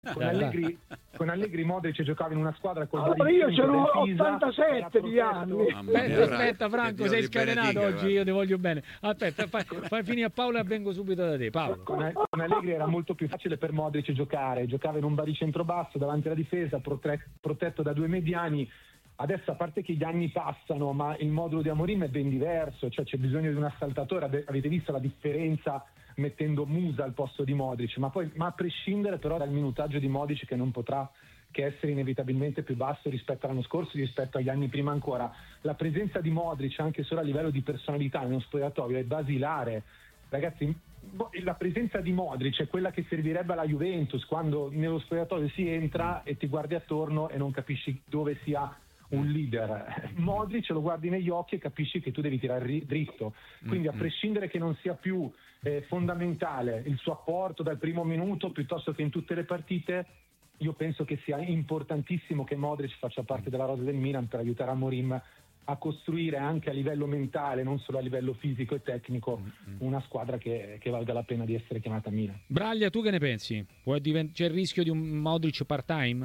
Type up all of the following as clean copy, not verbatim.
con Allegri Modric giocava in una squadra con allora io sono 87 di anni. Aspetta Franco, sei scatenato oggi, io ti voglio bene. Aspetta, fai finire a Paolo e vengo subito da te. Paolo. Con Allegri era molto più facile per Modric giocare, giocava in un baricentro basso davanti alla difesa, protetto da due mediani. Adesso, a parte che gli anni passano, ma il modulo di Amorim è ben diverso, cioè c'è bisogno di un assaltatore. Avete visto la differenza mettendo Musa al posto di Modric, ma a prescindere però dal minutaggio di Modric, che non potrà che essere inevitabilmente più basso rispetto all'anno scorso, rispetto agli anni prima ancora, la presenza di Modric anche solo a livello di personalità nello spogliatoio è basilare. Ragazzi, la presenza di Modric è quella che servirebbe alla Juventus, quando nello spogliatoio si entra e ti guardi attorno e non capisci dove sia un leader. Modric lo guardi negli occhi e capisci che tu devi tirare dritto, quindi a prescindere che non sia più fondamentale il suo apporto dal primo minuto piuttosto che in tutte le partite, io penso che sia importantissimo che Modric faccia parte della rosa del Milan per aiutare Amorim a costruire anche a livello mentale, non solo a livello fisico e tecnico, una squadra che valga la pena di essere chiamata Milan. Braglia, tu che ne pensi? C'è il rischio di un Modric part-time?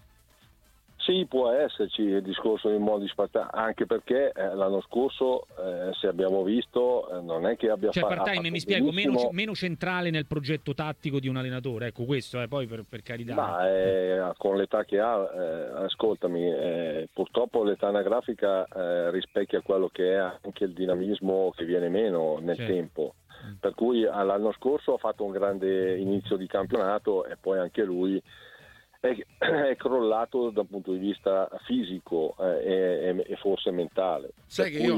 Sì, può esserci il discorso di Modric, anche perché l'anno scorso, se abbiamo visto, non è che abbia fatto... Cioè part-time, mi spiego, meno centrale nel progetto tattico di un allenatore, ecco questo, poi per carità. Ma con l'età che ha, ascoltami, purtroppo l'età anagrafica rispecchia quello che è anche il dinamismo che viene meno nel tempo. Per cui l'anno scorso ha fatto un grande inizio di campionato e poi anche lui è crollato dal punto di vista fisico e forse mentale. Sai che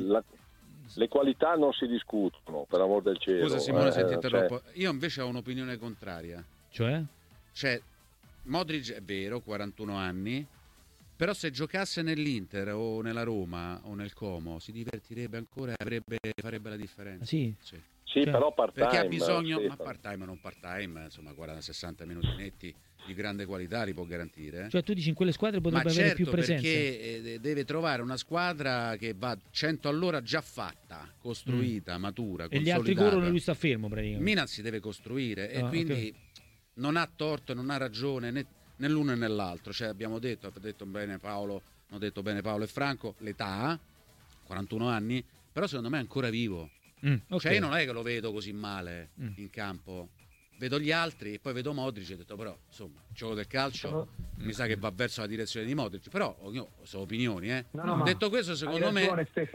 le qualità non si discutono, per amor del cielo. Scusa Simone se ti interrompo, io invece ho un'opinione contraria. Cioè, Modric è vero, 41 anni, però se giocasse nell'Inter o nella Roma o nel Como si divertirebbe ancora e farebbe la differenza. Sì. Sì, però part-time. Perché ha bisogno, ma part-time o non part-time, insomma 40-60 minuti netti di grande qualità li può garantire. Cioè tu dici in quelle squadre potrebbe avere più presenza. Perché deve trovare una squadra che va 100 all'ora già fatta, costruita, matura, consolidata. E gli altri corrono e lui sta fermo praticamente. Milan si deve costruire e quindi non ha torto, non ha ragione né l'uno né l'altro. Cioè ha detto bene Paolo e Franco, l'età, 41 anni, però secondo me è ancora vivo. Cioè io non è che lo vedo così male in campo. Vedo gli altri e poi vedo Modric e ho detto però insomma il gioco del calcio mi sa che va verso la direzione di Modric, però sono opinioni detto questo secondo me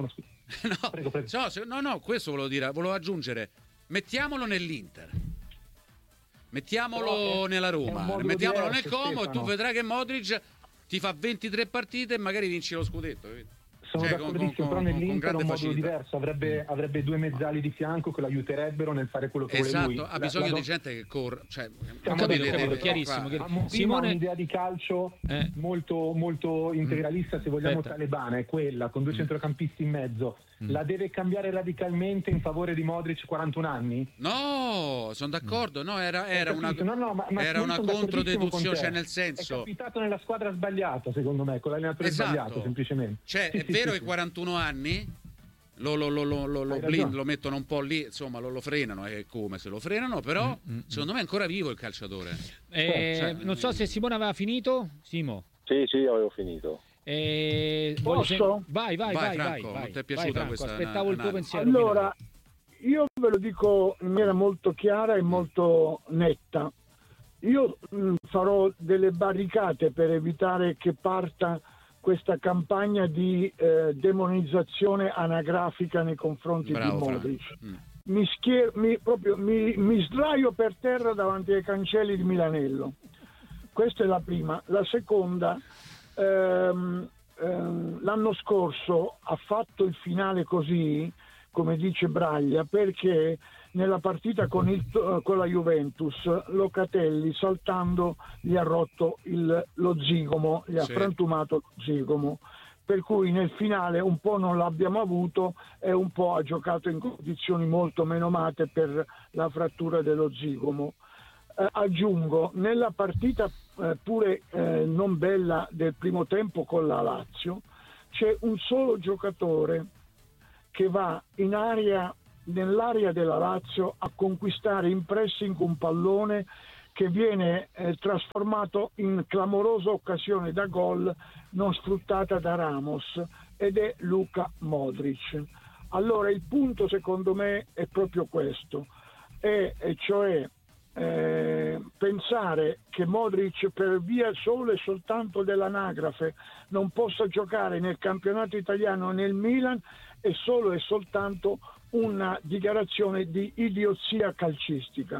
questo volevo aggiungere, mettiamolo nell'Inter, mettiamolo nella Roma, mettiamolo nel Como e tu vedrai che Modric ti fa 23 partite e magari vinci lo scudetto, capito? Sono d'accordissimo, però nell'Inter è un modulo diverso, avrebbe due mezzali di fianco che lo aiuterebbe nel fare quello che vuole lui. Esatto, ha bisogno di gente che corre. Ho capito, chiarissimo. Simone ha un'idea di calcio molto, molto integralista, se vogliamo talebana, è quella, con due centrocampisti in mezzo. La deve cambiare radicalmente in favore di Modric 41 anni? No, sono d'accordo, era una controdeduzione, cioè nel senso... È capitato nella squadra sbagliata, secondo me, con l'allenatore sbagliato, semplicemente. Cioè, è vero che 41 anni lo mettono un po' lì, insomma lo frenano, è come se lo frenano, però secondo me è ancora vivo il calciatore. Non so se Simone aveva finito. Simo? Sì, avevo finito. Posso? Vai Franco, vai. Ti è piaciuta Franco, questa aspettavo il tuo pensiero. Allora, io ve lo dico in maniera molto chiara e molto netta. Io farò delle barricate per evitare che parta questa campagna di demonizzazione anagrafica nei confronti di Modric. Mi sdraio per terra davanti ai cancelli di Milanello. Questa è la prima. La seconda, l'anno scorso ha fatto il finale così, come dice Braglia, perché nella partita con la Juventus Locatelli saltando gli ha rotto lo zigomo, gli ha frantumato lo zigomo, per cui nel finale un po' non l'abbiamo avuto e un po' ha giocato in condizioni molto menomate per la frattura dello zigomo. Aggiungo, nella partita pure non bella del primo tempo con la Lazio, c'è un solo giocatore che va nell'area della Lazio a conquistare in pressing un pallone che viene trasformato in clamorosa occasione da gol non sfruttata da Ramos, ed è Luka Modric. Allora il punto secondo me è proprio questo, e cioè pensare che Modric per via solo e soltanto dell'anagrafe non possa giocare nel campionato italiano nel Milan è solo e soltanto una dichiarazione di idiozia calcistica.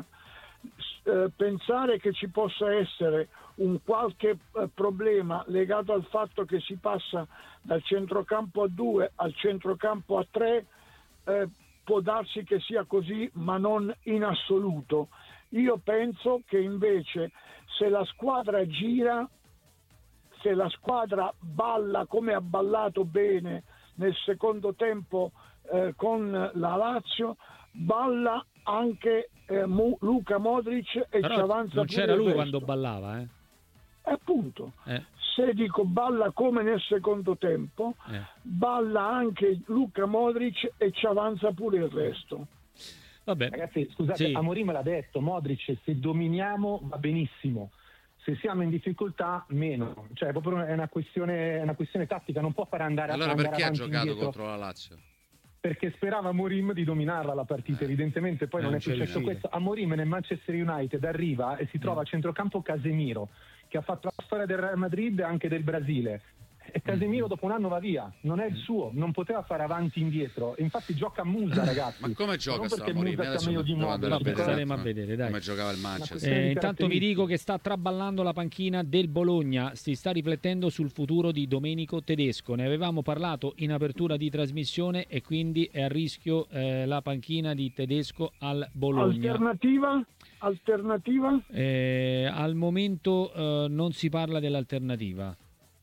Pensare che ci possa essere un qualche problema legato al fatto che si passa dal centrocampo a 2 al centrocampo a 3 può darsi che sia così, ma non in assoluto. Io penso che invece se la squadra gira, se la squadra balla come ha ballato bene nel secondo tempo con la Lazio, balla anche Luka Modric e però ci avanza. non c'era lui quando ballava, appunto. Se dico balla come nel secondo tempo, balla anche Luka Modric e ci avanza pure il resto. Vabbè. Ragazzi, scusate, Amorim l'ha detto, Modric se dominiamo va benissimo, se siamo in difficoltà meno, cioè proprio è una questione tattica, non può fare andare allora andare perché ha giocato indietro. contro la Lazio? Perché sperava Amorim di dominarla la partita, evidentemente poi non è successo questo. Amorim nel Manchester United arriva e si trova a centrocampo Casemiro, che ha fatto la storia del Real Madrid e anche del Brasile, e Casemiro dopo un anno va via, non è il suo, non poteva fare avanti e indietro, infatti gioca a musa, ragazzi. Ma come gioca sta Amorim? Staremo a vedere, dai. Come giocava il Manchester. Intanto vi dico che sta traballando la panchina del Bologna, si sta riflettendo sul futuro di Domenico Tedesco, ne avevamo parlato in apertura di trasmissione e quindi è a rischio la panchina di Tedesco al Bologna. Alternativa? Al momento non si parla dell'alternativa.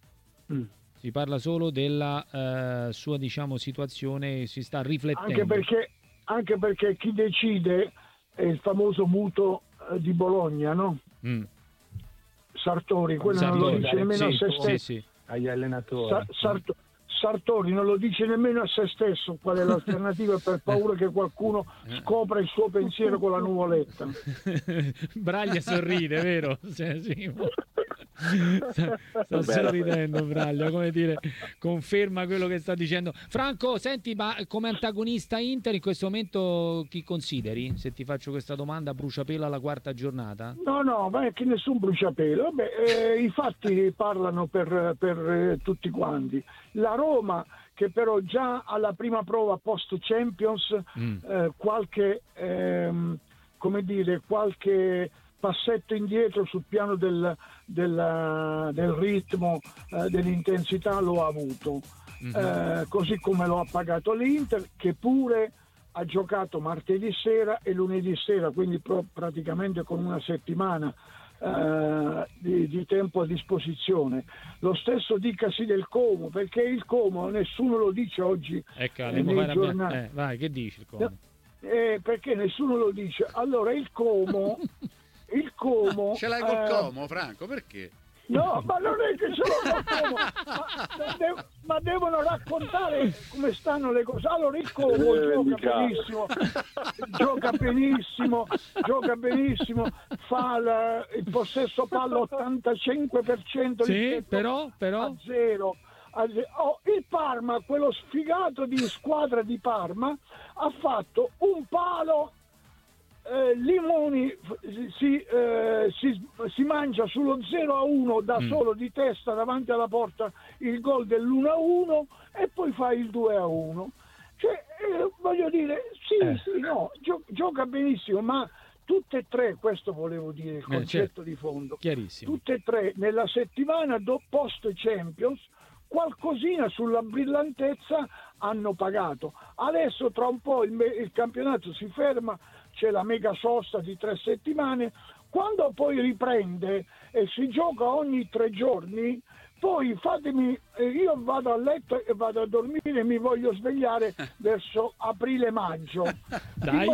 Si parla solo della sua, diciamo, situazione, si sta riflettendo. Anche perché chi decide è il famoso muto di Bologna, no? Sartori, quello non lo dice nemmeno a se stesso. Agli allenatori. Sartori non lo dice nemmeno a se stesso qual è l'alternativa per paura che qualcuno scopra il suo pensiero con la nuvoletta. Braglia sorride, vero? Sta sorridendo Braglia, come dire, conferma quello che sta dicendo. Franco, senti, ma come antagonista Inter in questo momento chi consideri? Se ti faccio questa domanda, bruciapelo alla quarta giornata? No, ma è che nessun bruciapelo. I fatti parlano per tutti quanti. La Roma, che però già alla prima prova post Champions qualche passetto indietro sul piano del ritmo, dell'intensità lo ha avuto, così come lo ha pagato l'Inter, che pure ha giocato martedì sera e lunedì sera, quindi praticamente con una settimana di tempo a disposizione. Lo stesso dicasi del Como, perché il Como nessuno lo dice oggi nei giornali. Vai, che dici il Como? Perché nessuno lo dice. Allora il Como ce l'hai col Como, Franco, perché? No, ma non è che ce l'ho col Como, ma devono raccontare come stanno le cose. Allora il Como gioca benissimo, fa il possesso palla 85% sì, però a 0. Il Parma, quello sfigato di squadra di Parma, ha fatto un palo. Limoni si mangia sullo 0-1 da solo di testa davanti alla porta il gol dell'1-1 e poi fa il 2-1. Cioè, voglio dire, gioca benissimo, ma tutte e tre, questo volevo dire, il concetto di fondo, chiarissimo. Tutte e tre nella settimana post Champions qualcosina sulla brillantezza hanno pagato. Adesso tra un po' il campionato si ferma, c'è la mega sosta di 3 settimane, quando poi riprende e si gioca ogni 3 giorni, poi fatemi, io vado a letto e vado a dormire e mi voglio svegliare verso aprile-maggio. Dai!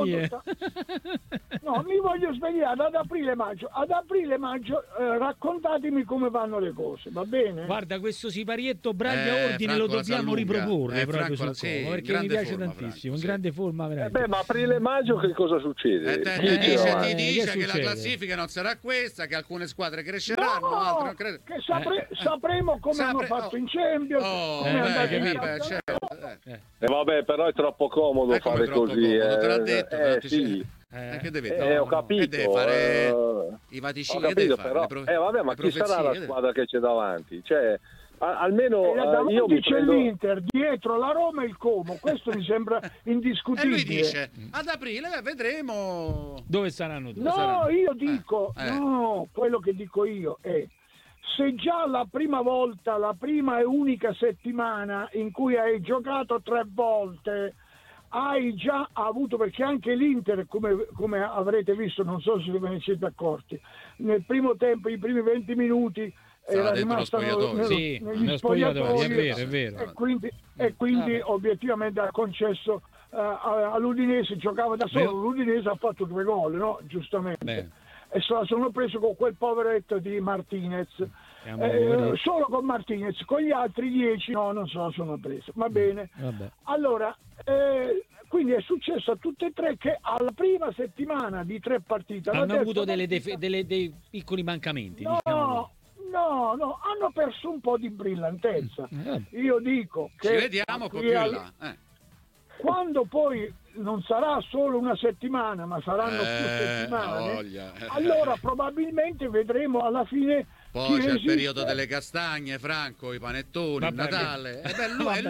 No, mi voglio svegliare ad aprile-maggio. Ad aprile-maggio raccontatemi come vanno le cose, va bene? Guarda, questo siparietto Braglia Ordine Franco lo dobbiamo riproporre proprio Franco, sul Como, perché mi piace forma, tantissimo, Franco, in grande forma veramente. Ma aprile-maggio che cosa succede? Ti dice che che la succede? classifica non sarà questa, che alcune squadre cresceranno, No, altre non cresceranno. che sapremo come hanno fatto in Champions, come è andato in campionato. Vabbè, però è troppo comodo Come fare troppo così. comodo, te l'ha detto, sì. Che deve Ho capito. deve fare i vaticini, Ho capito, che deve fare? però. Vabbè, ma chi sarà la squadra che c'è davanti? Cioè, almeno Davanti io mi c'è prendo... l'Inter, dietro la Roma e il Como, questo mi sembra E indiscutibile. lui dice, ad aprile vedremo Dove saranno tutti? No, io dico, no, quello che dico io è, se già la prima volta, la prima e unica settimana in cui hai giocato 3 volte, hai già avuto, perché anche l'Inter, come avrete visto, non so se ve ne siete accorti, nel primo tempo, i primi 20 minuti, era rimasta negli spogliatoi, è vero. E quindi obiettivamente ha concesso all'Udinese, giocava da solo, l'Udinese ha fatto 2 gol, no? Giustamente. Beh. E sono preso con quel poveretto di Martinez, solo con Martinez, con gli altri 10 no, non so, sono preso, va bene. Vabbè. Allora, quindi è successo a tutte e 3 che alla prima settimana di 3 partite hanno avuto dei piccoli mancamenti. No, diciamo. no, hanno perso un po' di brillantezza. Io dico che ci vediamo con più in là. Quando poi non sarà solo una settimana, ma saranno più settimane, allora probabilmente vedremo alla fine. Poi c'è il periodo delle castagne, Franco, i panettoni, il Natale. È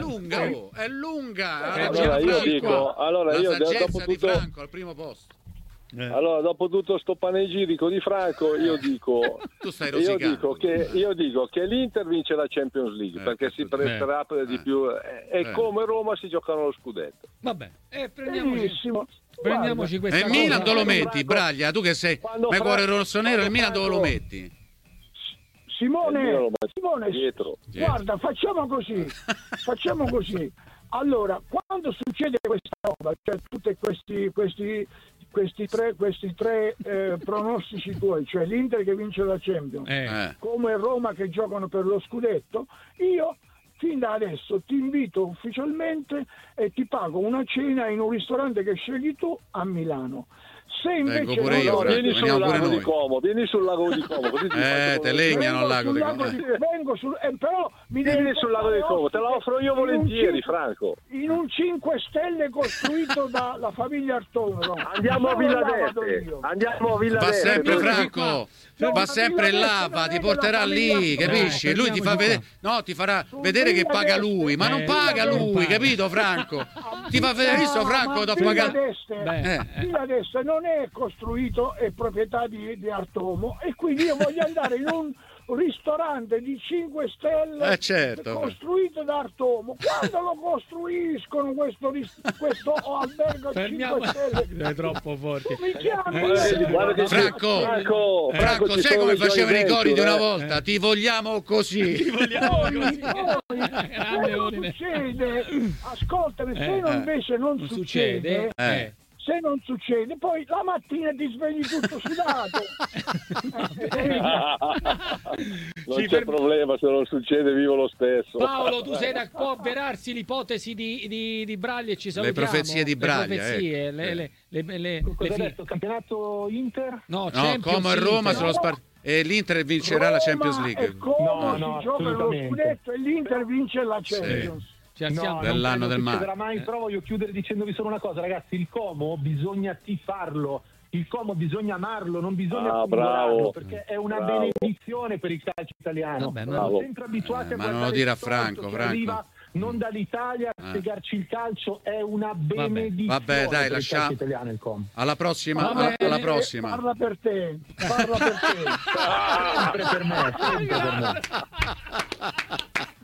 lunga. Allora io la saggezza dopo di tutto... Franco al primo posto. Allora, dopo tutto sto panegirico di Franco, io dico che l'Inter vince la Champions League perché si presterà di più e come Roma si giocano lo scudetto. Vabbè, prendiamoci questa e Milan dove lo metti, Braglia? Tu che sei me cuore rossonero, il Milan dove lo metti? Simone, dietro. Guarda, facciamo così. Allora, quando succede questa roba, cioè tutti questi tre pronostici tuoi, cioè l'Inter che vince la Champions, come Roma che giocano per lo scudetto, io fin da adesso ti invito ufficialmente e ti pago una cena in un ristorante che scegli tu a Milano. Se invece vieni sul lago di Como, così te legnano al lago di Como. Però vieni sul lago di Como, te la offro io volentieri, Franco. In un 5 stelle costruito dalla famiglia Artone. No? Andiamo a Villa d'Este. Va sempre Franco, va sempre là, ti porterà lì, capisci? Lui ti fa vedere, ti farà vedere che paga lui, ma non paga lui, capito Franco? Ti fa vedere, visto Franco, da pagare. Villa d'Este non è costruito, è proprietà di Artomo, e quindi io voglio andare in un ristorante di 5 stelle costruito da Artomo. Quando lo costruiscono questo albergo 5 stelle? È troppo forte. Mi chiami? Franco, sai come facevano i cori di una volta? Ti vogliamo così. Succede, ascoltami, se invece non succede, se non succede, poi la mattina ti svegli tutto sudato. Non c'è problema, se non succede vivo lo stesso. Paolo, tu sei da può avverarsi l'ipotesi di Braglia e ci salutiamo. Le profezie di Braglia, cosa ha detto? Campionato Inter? No, Como e Roma sono e l'Inter vincerà la Champions League. No, gioca lo scudetto e l'Inter vince la Champions. Dell'anno del mare. Mai, però voglio chiudere dicendovi solo una cosa, ragazzi: il Como bisogna tifarlo, il Como bisogna amarlo, non bisogna bravo, perché è una benedizione per il calcio italiano. Siamo sempre abituati a ma non lo dire a Franco. Arriva non dall'Italia a spiegarci il calcio, è una benedizione. Vabbè, dai, lasciamo italiano il Como. alla prossima. Parla per te. Sempre per me.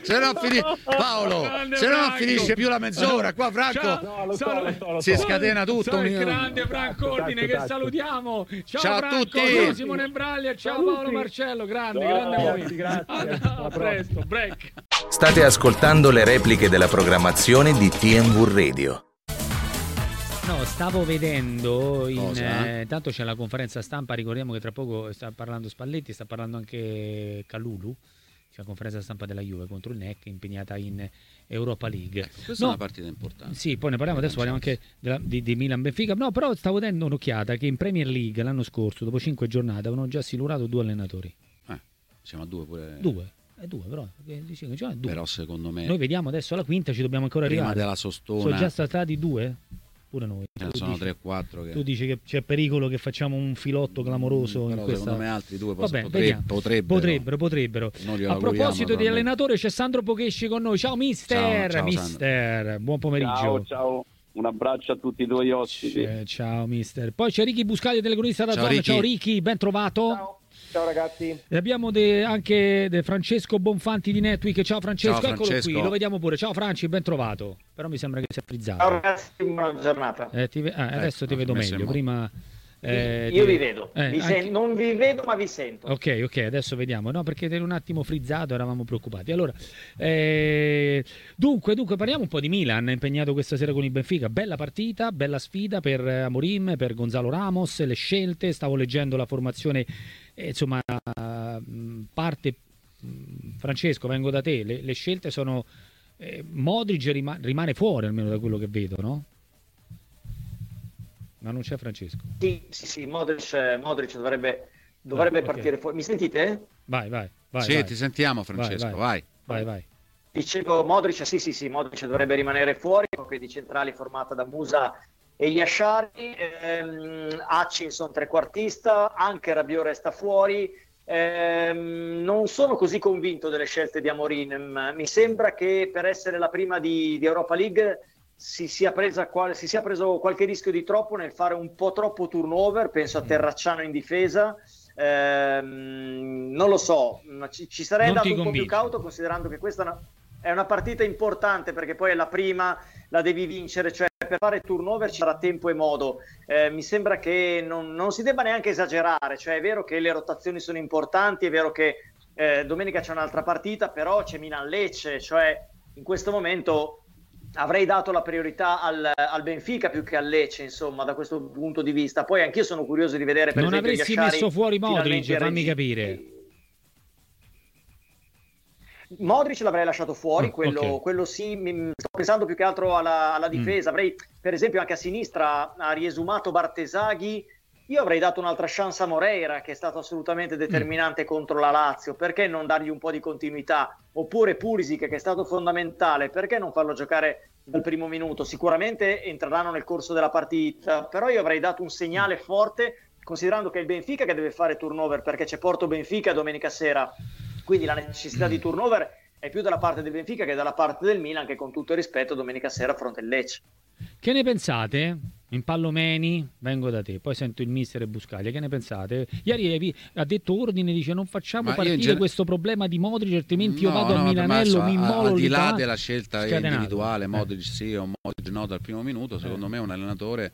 Paolo, se no non finisce più la mezz'ora. Qua Franco si scatena tutto. Il grande Franco Ordine che salutiamo. Ciao a tutti. Ciao Simone Braglia, ciao Paolo Marcello, grande voi. A presto, break. State ascoltando le repliche della programmazione di TNV Radio. No, stavo vedendo, intanto c'è la conferenza stampa, ricordiamo che tra poco sta parlando Spalletti, sta parlando anche Kalulu, c'è la conferenza stampa della Juve contro il NEC impegnata in Europa League. Questa è una partita importante. Sì, poi ne parliamo adesso, parliamo anche di Milan-Benfica, no, però stavo dando un'occhiata che in Premier League l'anno scorso, dopo 5 giornate, avevano già silurato 2 allenatori. Siamo a 2 pure. 2 però, però secondo me noi vediamo adesso alla quinta, ci dobbiamo ancora prima arrivare. Della Sostona sono già stati 2? Pure noi. Sono 3 o 4 che... Tu dici che c'è pericolo che facciamo un filotto clamoroso però in questa... secondo me altri 2 potrebbero. A proposito di allenatore c'è Sandro Pochesci con noi. Ciao mister. Ciao, mister. Buon pomeriggio. Ciao. Un abbraccio a tutti i tuoi ospiti. Ciao mister. Poi c'è Ricky Buscaglia, telecronista da Zona. Ricky. Ciao Ricky, ben trovato. Ciao ragazzi. E abbiamo anche Francesco Bonfanti di Netweek. Ciao Francesco, eccolo qui, lo vediamo pure. Ciao Franci, ben trovato. Però mi sembra che sia frizzato. Ciao ragazzi, buona giornata. Adesso ti vedo meglio. Prima io vi vedo, non vi vedo ma vi sento. Ok, adesso vediamo. No, perché eri un attimo frizzato, eravamo preoccupati. Allora, dunque parliamo un po' di Milan, impegnato questa sera con il Benfica. Bella partita, bella sfida per Amorim, per Gonzalo Ramos, le scelte. Stavo leggendo la formazione, insomma, parte Francesco, vengo da te. Le scelte sono Modric rimane fuori, almeno da quello che vedo, no? Ma non c'è Francesco. Sì, Modric dovrebbe partire fuori. Mi sentite? Vai. Sì, vai. Ti sentiamo Francesco, vai. Dicevo Modric, sì, Modric dovrebbe rimanere fuori, coppia di centrali formata da Musa e Yashari, Hutchinson trequartista, anche Rabiot resta fuori. Non sono così convinto delle scelte di Amorim. Mi sembra che per essere la prima di Europa League si sia preso qualche rischio di troppo nel fare un po' troppo turnover. Penso a Terracciano in difesa, non lo so, ci sarei andato un po' più cauto, considerando che questa è una partita importante, perché poi è la prima, la devi vincere, cioè per fare turnover ci sarà tempo e modo. Mi sembra che non si debba neanche esagerare, cioè è vero che le rotazioni sono importanti, è vero che domenica c'è un'altra partita, però c'è Milan-Lecce, cioè in questo momento avrei dato la priorità al Benfica più che al Lecce, insomma, da questo punto di vista. Poi anch'io sono curioso di vedere, per esempio, avresti messo fuori Modric, fammi capire. Modric l'avrei lasciato fuori, quello sì. Sto pensando più che altro alla difesa. Avrei, per esempio, anche a sinistra ha riesumato Bartesaghi. Io avrei dato un'altra chance a Moreira, che è stato assolutamente determinante contro la Lazio. Perché non dargli un po' di continuità? Oppure Pulisic, che è stato fondamentale, perché non farlo giocare dal primo minuto? Sicuramente entreranno nel corso della partita, però io avrei dato un segnale forte, considerando che è il Benfica che deve fare turnover, perché c'è Porto Benfica domenica sera. Quindi la necessità di turnover è più dalla parte del Benfica che dalla parte del Milan, che con tutto il rispetto domenica sera affronta il Lecce. Che ne pensate? In Pallomeni, vengo da te, poi sento il mister e Buscaglia. Che ne pensate? Ieri ha detto Ordine, dice non facciamo partire questo problema di Modric, altrimenti io vado a Milanello, mi immolo. Al di là della scelta individuale, Modric sì o Modric no dal primo minuto, secondo me un allenatore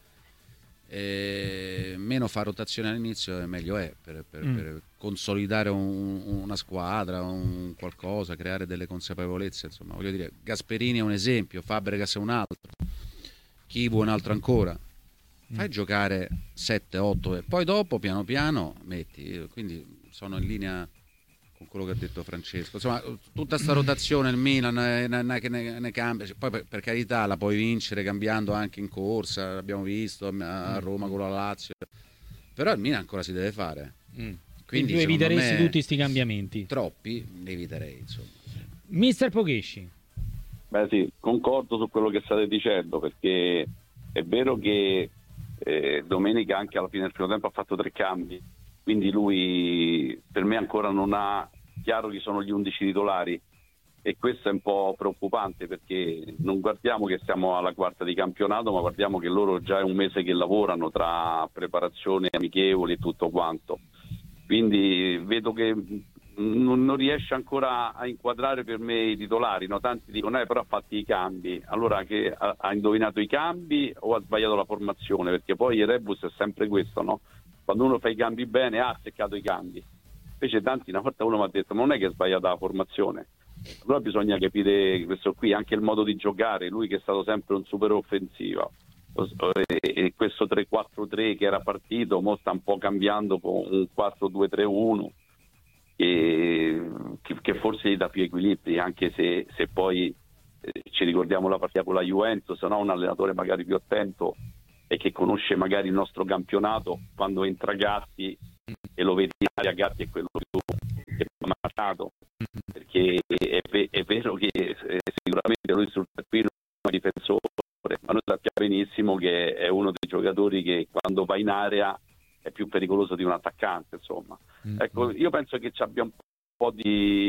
meno fa rotazione all'inizio e meglio è per consolidare una squadra, un qualcosa, creare delle consapevolezze. Insomma, voglio dire, Gasperini è un esempio, Fabregas è un altro, Chivu è un altro ancora. Fai giocare 7-8 e poi dopo piano piano metti. Quindi sono in linea con quello che ha detto Francesco. Insomma, tutta sta rotazione, il Milan che ne cambia, poi per carità la puoi vincere cambiando anche in corsa, l'abbiamo visto a Roma con la Lazio, però il Milan ancora si deve fare. Quindi tu eviteresti tutti questi cambiamenti? Troppi li eviterei, insomma. Mister Pochesci. Beh sì, concordo su quello che state dicendo, perché è vero che domenica anche alla fine del primo tempo ha fatto 3 cambi, quindi lui per me ancora non ha chiaro chi sono gli 11 titolari, e questo è un po' preoccupante, perché non guardiamo che siamo alla quarta di campionato, ma guardiamo che loro già è un mese che lavorano tra preparazione, amichevoli e tutto quanto. Quindi vedo che non riesce ancora a inquadrare per me i titolari, no? Tanti dicono però ha fatto i cambi, allora che ha indovinato i cambi o ha sbagliato la formazione, perché poi il rebus è sempre questo, no? Quando uno fa i cambi bene ha azzeccato i cambi, invece tanti una volta uno mi ha detto ma non è che è sbagliata la formazione, allora bisogna capire questo qui, anche il modo di giocare, lui che è stato sempre un super offensivo, e questo 3-4-3 che era partito mo sta un po' cambiando con un 4-2-3-1 che forse gli dà più equilibri, anche se poi ci ricordiamo la partita con la Juventus, no? Un allenatore magari più attento e che conosce magari il nostro campionato, quando entra Gatti e lo vedi in aria, Gatti è quello che ha marcato, perché è vero che sicuramente lui sul tappino è un difensore, ma noi sappiamo benissimo che è uno dei giocatori che quando va in area è più pericoloso di un attaccante, insomma. Ecco, io penso che ci abbia un po' il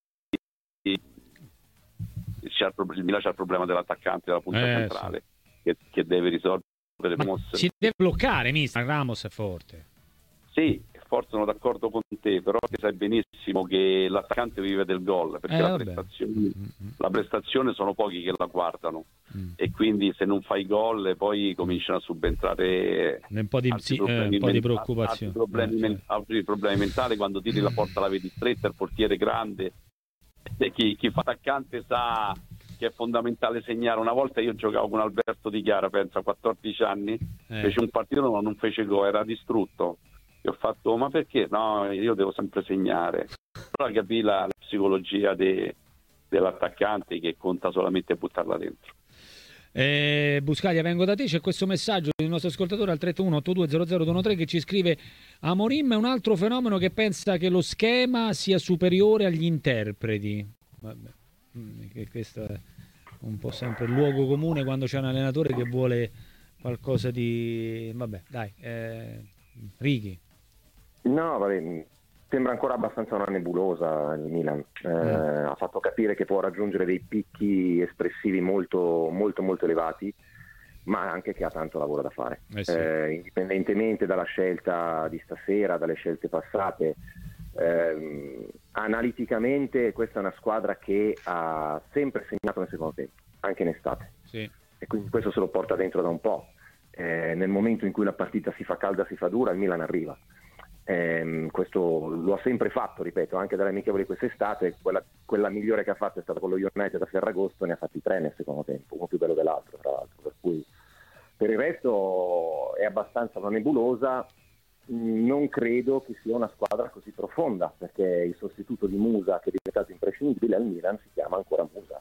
Milan c'ha il problema dell'attaccante della punta centrale, sì, che deve risolvere. Si deve bloccare, mister. Ramos è forte. Sì, forse sono d'accordo con te, però ti sai benissimo che l'attaccante vive del gol, perché la prestazione sono pochi che la guardano, e quindi se non fai gol poi cominciano a subentrare un po' di preoccupazione, altri problemi mentali. Quando tiri la porta la vedi stretta, il portiere grande, e chi fa attaccante sa che è fondamentale segnare. Una volta io giocavo con Alberto Di Chiara, penso a 14 anni, fece un partito ma non fece gol, era distrutto. Io ho fatto, ma perché? No, io devo sempre segnare. Però capì la psicologia dell'attaccante, che conta solamente buttarla dentro. Buscaglia, vengo da te, c'è questo messaggio del nostro ascoltatore al 331-8200-213 che ci scrive: Amorim è un altro fenomeno che pensa che lo schema sia superiore agli interpreti. Vabbè, che questo è un po' sempre il luogo comune quando c'è un allenatore che vuole qualcosa di... vabbè, dai, Righi. No, vabbè, sembra ancora abbastanza una nebulosa il Milan. Ha fatto capire che può raggiungere dei picchi espressivi molto, molto, molto elevati, ma anche che ha tanto lavoro da fare. Sì. Indipendentemente dalla scelta di stasera, dalle scelte passate, analiticamente questa è una squadra che ha sempre segnato nel secondo tempo, anche in estate. Sì. E quindi questo se lo porta dentro da un po'. Nel momento in cui la partita si fa calda, si fa dura, il Milan arriva. Questo lo ha sempre fatto, ripeto, anche dalle amichevoli quest'estate. Quella migliore che ha fatto è stata con lo United a Ferragosto, ne ha fatti 3 nel secondo tempo, uno più bello dell'altro tra l'altro, per cui per il resto è abbastanza una nebulosa. Non credo che sia una squadra così profonda, perché il sostituto di Musa, che è diventato imprescindibile al Milan, si chiama ancora Musa.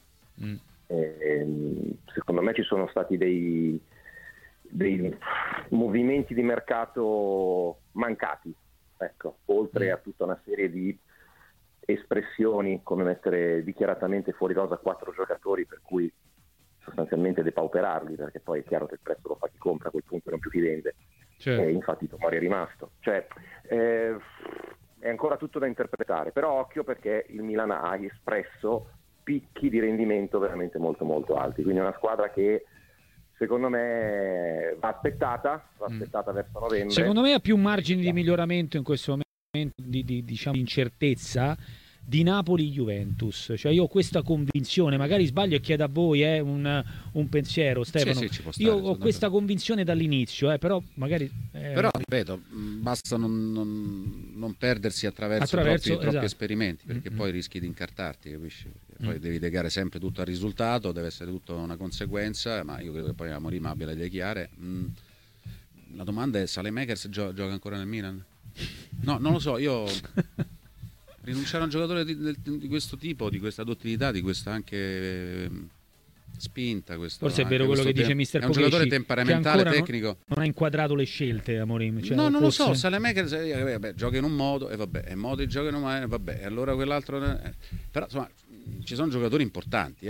Secondo me ci sono stati dei movimenti di mercato mancati, ecco, oltre a tutta una serie di espressioni come mettere dichiaratamente fuori rosa 4 giocatori, per cui sostanzialmente depauperarli, perché poi è chiaro che il prezzo lo fa chi compra, a quel punto non più chi vende. Certo. E infatti Tomori è rimasto, cioè è ancora tutto da interpretare, però occhio, perché il Milan ha espresso picchi di rendimento veramente molto molto alti, quindi è una squadra che secondo me va aspettata verso novembre. Secondo me ha più margini di miglioramento in questo momento di diciamo incertezza di Napoli-Juventus, cioè io ho questa convinzione, magari sbaglio e chiedo a voi un pensiero, Stefano. Sì, stare, io ho questa convinzione dall'inizio, però magari però ripeto, basta non perdersi attraverso troppi esperimenti, perché poi rischi di incartarti, capisci? Poi devi legare sempre tutto al risultato, deve essere tutto una conseguenza, ma io credo che poi Amorim abbia le idee chiare. La domanda è: Saelemaekers gioca ancora nel Milan? No, non lo so, io rinunciare a un giocatore di questo tipo, di questa duttilità, di questa anche spinta, forse è vero quello che dice Mister Pochesci, è un giocatore temperamentale, tecnico, non ha inquadrato le scelte Amorim, cioè, non lo so. Saelemaekers gioca in un modo e vabbè, e Modric gioca in un modo e vabbè, e allora quell'altro però insomma ci sono giocatori importanti,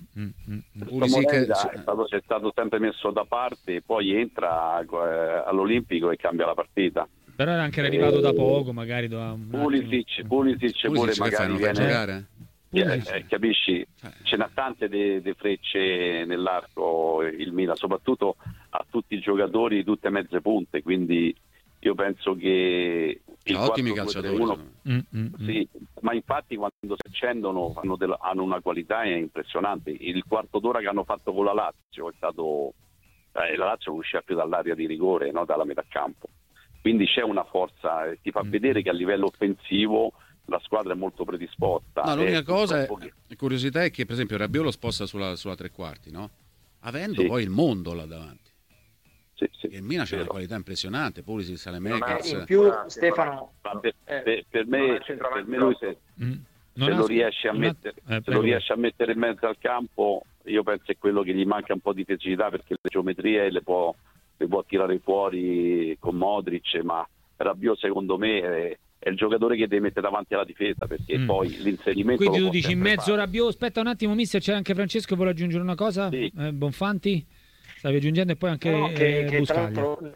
Pulisic è stato sempre messo da parte, poi entra all'Olimpico e cambia la partita. Però era anche arrivato da poco, magari Pulisic pure magari viene a giocare. Capisci? Ce n'ha tante de frecce nell'arco il Milan, soprattutto a tutti i giocatori, tutte mezze punte, quindi io penso che ottimi calciatori. Sì, ma infatti quando si accendono hanno una qualità impressionante. Il quarto d'ora che hanno fatto con la Lazio è stato la Lazio non usciva più dall'area di rigore, no? Dalla metà campo, quindi c'è una forza, ti fa vedere che a livello offensivo la squadra è molto predisposta. No, l'unica cosa curiosità è che per esempio Rabiot lo sposta sulla tre quarti, no? Avendo poi il mondo là davanti. Sì, il Milan c'è una qualità impressionante, Pulisic, Saelemaekers. In più Stefano per me lui se lo riesce a mettere in mezzo al campo, io penso è quello che gli manca un po' di fisicità, perché le geometrie le può tirare fuori con Modric, ma Rabiot secondo me è il giocatore che deve mettere davanti alla difesa, perché poi l'inserimento. Quindi tu dici in mezzo Rabiot. Aspetta un attimo, mister, c'è anche Francesco, vuole aggiungere una cosa? Sì. Bonfanti? Stavi aggiungendo, e poi anche che tra Buscaglia. l'altro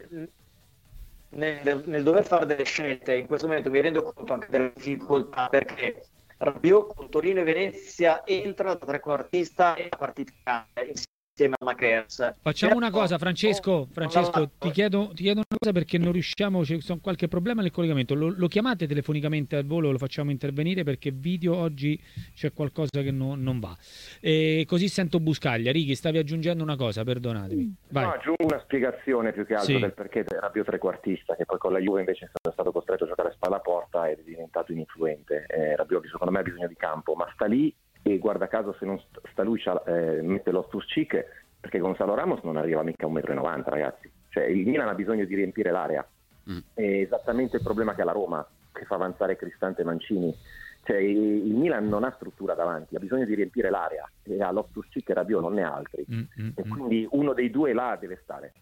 nel dover fare delle scelte in questo momento mi rendo conto anche delle difficoltà, perché Rabiot con Torino e Venezia entra da trequartista e la partita cambia insieme a Makers. Facciamo una cosa, Francesco, ti chiedo una cosa, perché non riusciamo, c'è qualche problema nel collegamento. Lo chiamate telefonicamente al volo, lo facciamo intervenire, perché video oggi c'è qualcosa che non va. E così sento Buscaglia. Righi, stavi aggiungendo una cosa, perdonatemi. Vai. No, aggiungo una spiegazione più che altro del perché Rabiot trequartista, che poi con la Juve invece è stato costretto a giocare a spalla porta ed è diventato ininfluente. Rabiot secondo me ha bisogno di campo, ma sta lì, e guarda caso se non sta lui mette Loftus-Cheek, perché Gonzalo Ramos non arriva mica a 1,90 m, ragazzi. Cioè il Milan ha bisogno di riempire l'area. È esattamente il problema che ha la Roma, che fa avanzare Cristante e Mancini. Cioè il Milan non ha struttura davanti, ha bisogno di riempire l'area, e ha Loftus-Cheek e Rabiot, non ne ha altri. E quindi uno dei due là deve stare.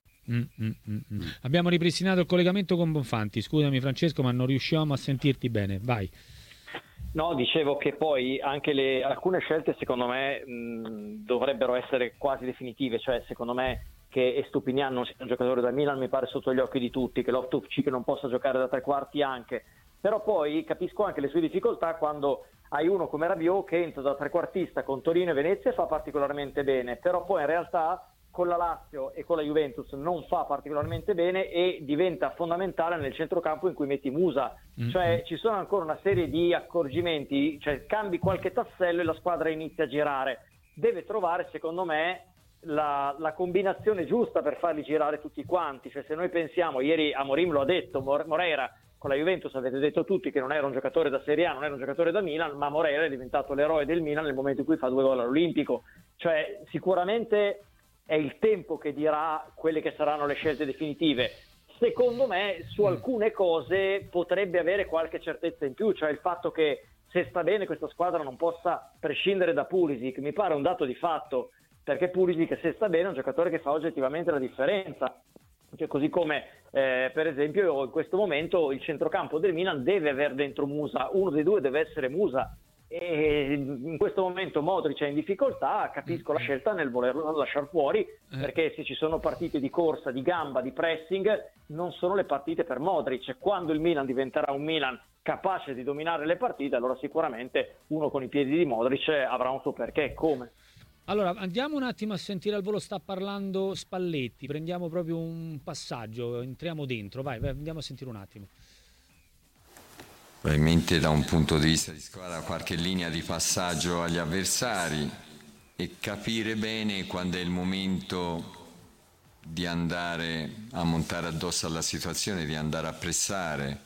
Abbiamo ripristinato il collegamento con Bonfanti. Scusami Francesco, ma non riusciamo a sentirti bene. Vai. No, dicevo che poi anche alcune scelte secondo me dovrebbero essere quasi definitive, cioè secondo me che Estupiñán non sia un giocatore da Milan mi pare sotto gli occhi di tutti, che Loftus-Cheek non possa giocare da tre quarti anche, però poi capisco anche le sue difficoltà quando hai uno come Rabiot che entra da trequartista con Torino e Venezia e fa particolarmente bene, però poi in realtà con la Lazio e con la Juventus non fa particolarmente bene e diventa fondamentale nel centrocampo in cui metti Musa. Cioè ci sono ancora una serie di accorgimenti, cioè cambi qualche tassello e la squadra inizia a girare. Deve trovare secondo me la combinazione giusta per farli girare tutti quanti. Cioè se noi pensiamo, ieri Amorim lo ha detto, Moreira con la Juventus avete detto tutti che non era un giocatore da Serie A, non era un giocatore da Milan, ma Moreira è diventato l'eroe del Milan nel momento in cui fa 2 gol all'Olimpico. Cioè sicuramente è il tempo che dirà quelle che saranno le scelte definitive. Secondo me su alcune cose potrebbe avere qualche certezza in più, cioè il fatto che se sta bene questa squadra non possa prescindere da Pulisic, mi pare un dato di fatto, perché Pulisic se sta bene è un giocatore che fa oggettivamente la differenza. Cioè, così come per esempio in questo momento il centrocampo del Milan deve avere dentro Musa, uno dei due deve essere Musa, e in questo momento Modric è in difficoltà, capisco la scelta nel volerlo lasciare fuori, perché se ci sono partite di corsa, di gamba, di pressing, non sono le partite per Modric. Quando il Milan diventerà un Milan capace di dominare le partite, allora sicuramente uno con i piedi di Modric avrà un suo perché. Come? Allora andiamo un attimo a sentire al volo, sta parlando Spalletti, prendiamo proprio un passaggio, entriamo dentro, vai andiamo a sentire un attimo. Probabilmente da un punto di vista di squadra qualche linea di passaggio agli avversari e capire bene quando è il momento di andare a montare addosso alla situazione, di andare a pressare,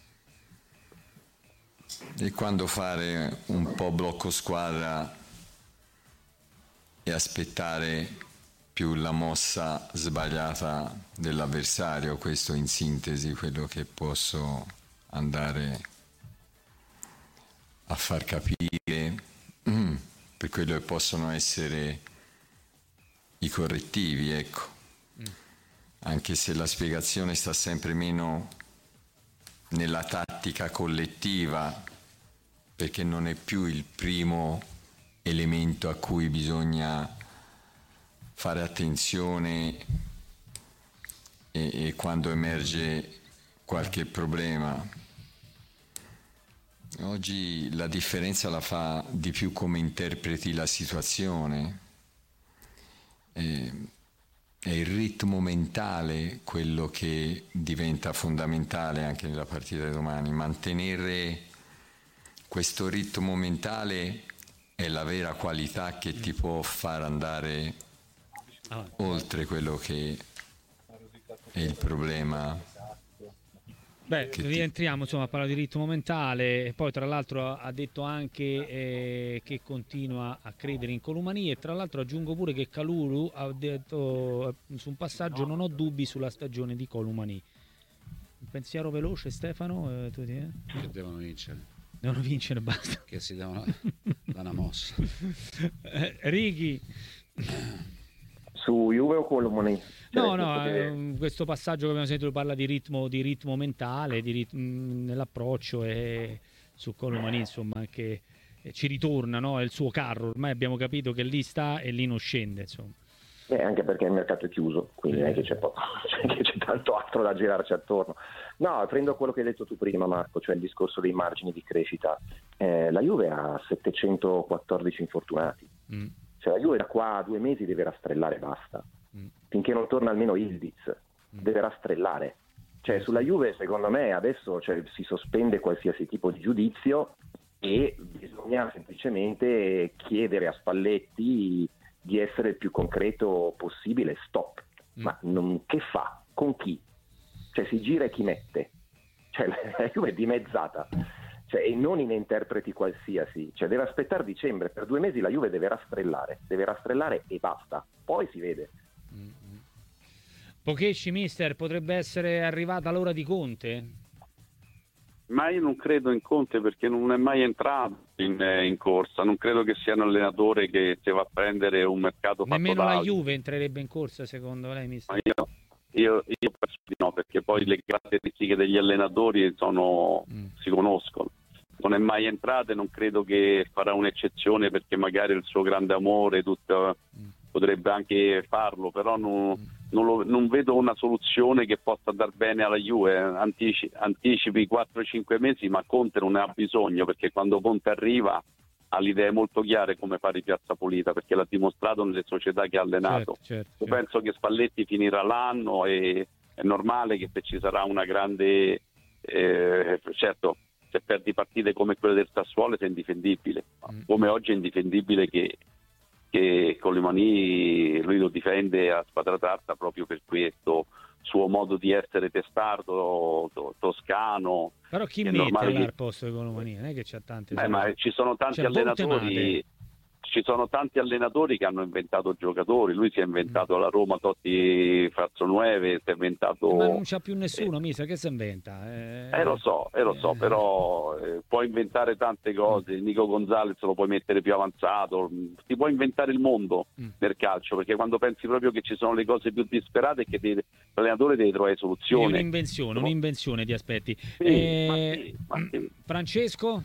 e quando fare un po' blocco squadra e aspettare più la mossa sbagliata dell'avversario. Questo in sintesi quello che posso andare a far capire per quello che possono essere i correttivi, ecco. Anche se la spiegazione sta sempre meno nella tattica collettiva, perché non è più il primo elemento a cui bisogna fare attenzione e quando emerge qualche problema. Oggi la differenza la fa di più come interpreti la situazione. è il ritmo mentale quello che diventa fondamentale anche nella partita di domani. Mantenere questo ritmo mentale è la vera qualità che ti può far andare oltre quello che è il problema. Beh, rientriamo insomma a parlare di ritmo mentale, e poi tra l'altro ha detto anche che continua a credere in Colomani, e tra l'altro aggiungo pure che Kalulu ha detto su un passaggio: non ho dubbi sulla stagione di Colomani. Un pensiero veloce, Stefano? Che devono vincere. Devono vincere, basta. Che si devono dare una mossa. Righi. Su Juve o Colomani? Questo passaggio che abbiamo sentito parla di ritmo mentale, nell'approccio, e su Colomani insomma anche ci ritorna, no? È il suo carro, ormai abbiamo capito che lì sta e lì non scende, insomma. Anche perché il mercato è chiuso, quindi non è che c'è tanto altro da girarci attorno. No, prendo quello che hai detto tu prima, Marco, cioè il discorso dei margini di crescita. La Juve ha 714 infortunati. Cioè la Juve da qua a 2 mesi deve rastrellare, basta. Finché non torna almeno Ildiz, deve rastrellare. Cioè sulla Juve secondo me adesso si sospende qualsiasi tipo di giudizio e bisogna semplicemente chiedere a Spalletti di essere il più concreto possibile. Stop. Ma che fa? Con chi? Cioè si gira e chi mette? Cioè la Juve è dimezzata. E non in interpreti qualsiasi, cioè deve aspettare dicembre. Per 2 mesi la Juve deve rastrellare e basta, poi si vede. Pochetci, mister, potrebbe essere arrivata l'ora di Conte? Ma io non credo in Conte, perché non è mai entrato in corsa, non credo che sia un allenatore che si va a prendere un mercato fatto nemmeno da la altri. Juve entrerebbe in corsa secondo lei, mister? Io penso di no, perché poi le caratteristiche degli allenatori si conoscono. Non è mai entrato e non credo che farà un'eccezione, perché magari il suo grande amore potrebbe anche farlo, però non vedo una soluzione che possa andare bene alla Juve. Anticipi 4-5 mesi, ma Conte non ne ha bisogno, perché quando Conte arriva ha le idee molto chiare come fare Piazza Pulita, perché l'ha dimostrato nelle società che ha allenato. Certo. Penso che Spalletti finirà l'anno e è normale che se ci sarà una grande certo, se perdi partite come quelle del Sassuolo sei indifendibile, come oggi è indifendibile che Colomani lui lo difende a spadra tratta proprio per questo suo modo di essere testardo, toscano. Però chi mette al posto di Colomani? Non è che c'è tanti. Ma ci sono tanti allenatori. Ci sono tanti allenatori che hanno inventato giocatori. Lui si è inventato alla Roma Totti Frazzonueve, si è inventato. Ma non c'ha più nessuno, mister, che si inventa? Lo so, però puoi inventare tante cose. Nico Gonzalez lo puoi mettere più avanzato, ti puoi inventare il mondo nel calcio, perché quando pensi proprio che ci sono le cose più disperate, che l'allenatore deve trovare soluzioni. Un'invenzione di aspetti. Sì. Francesco?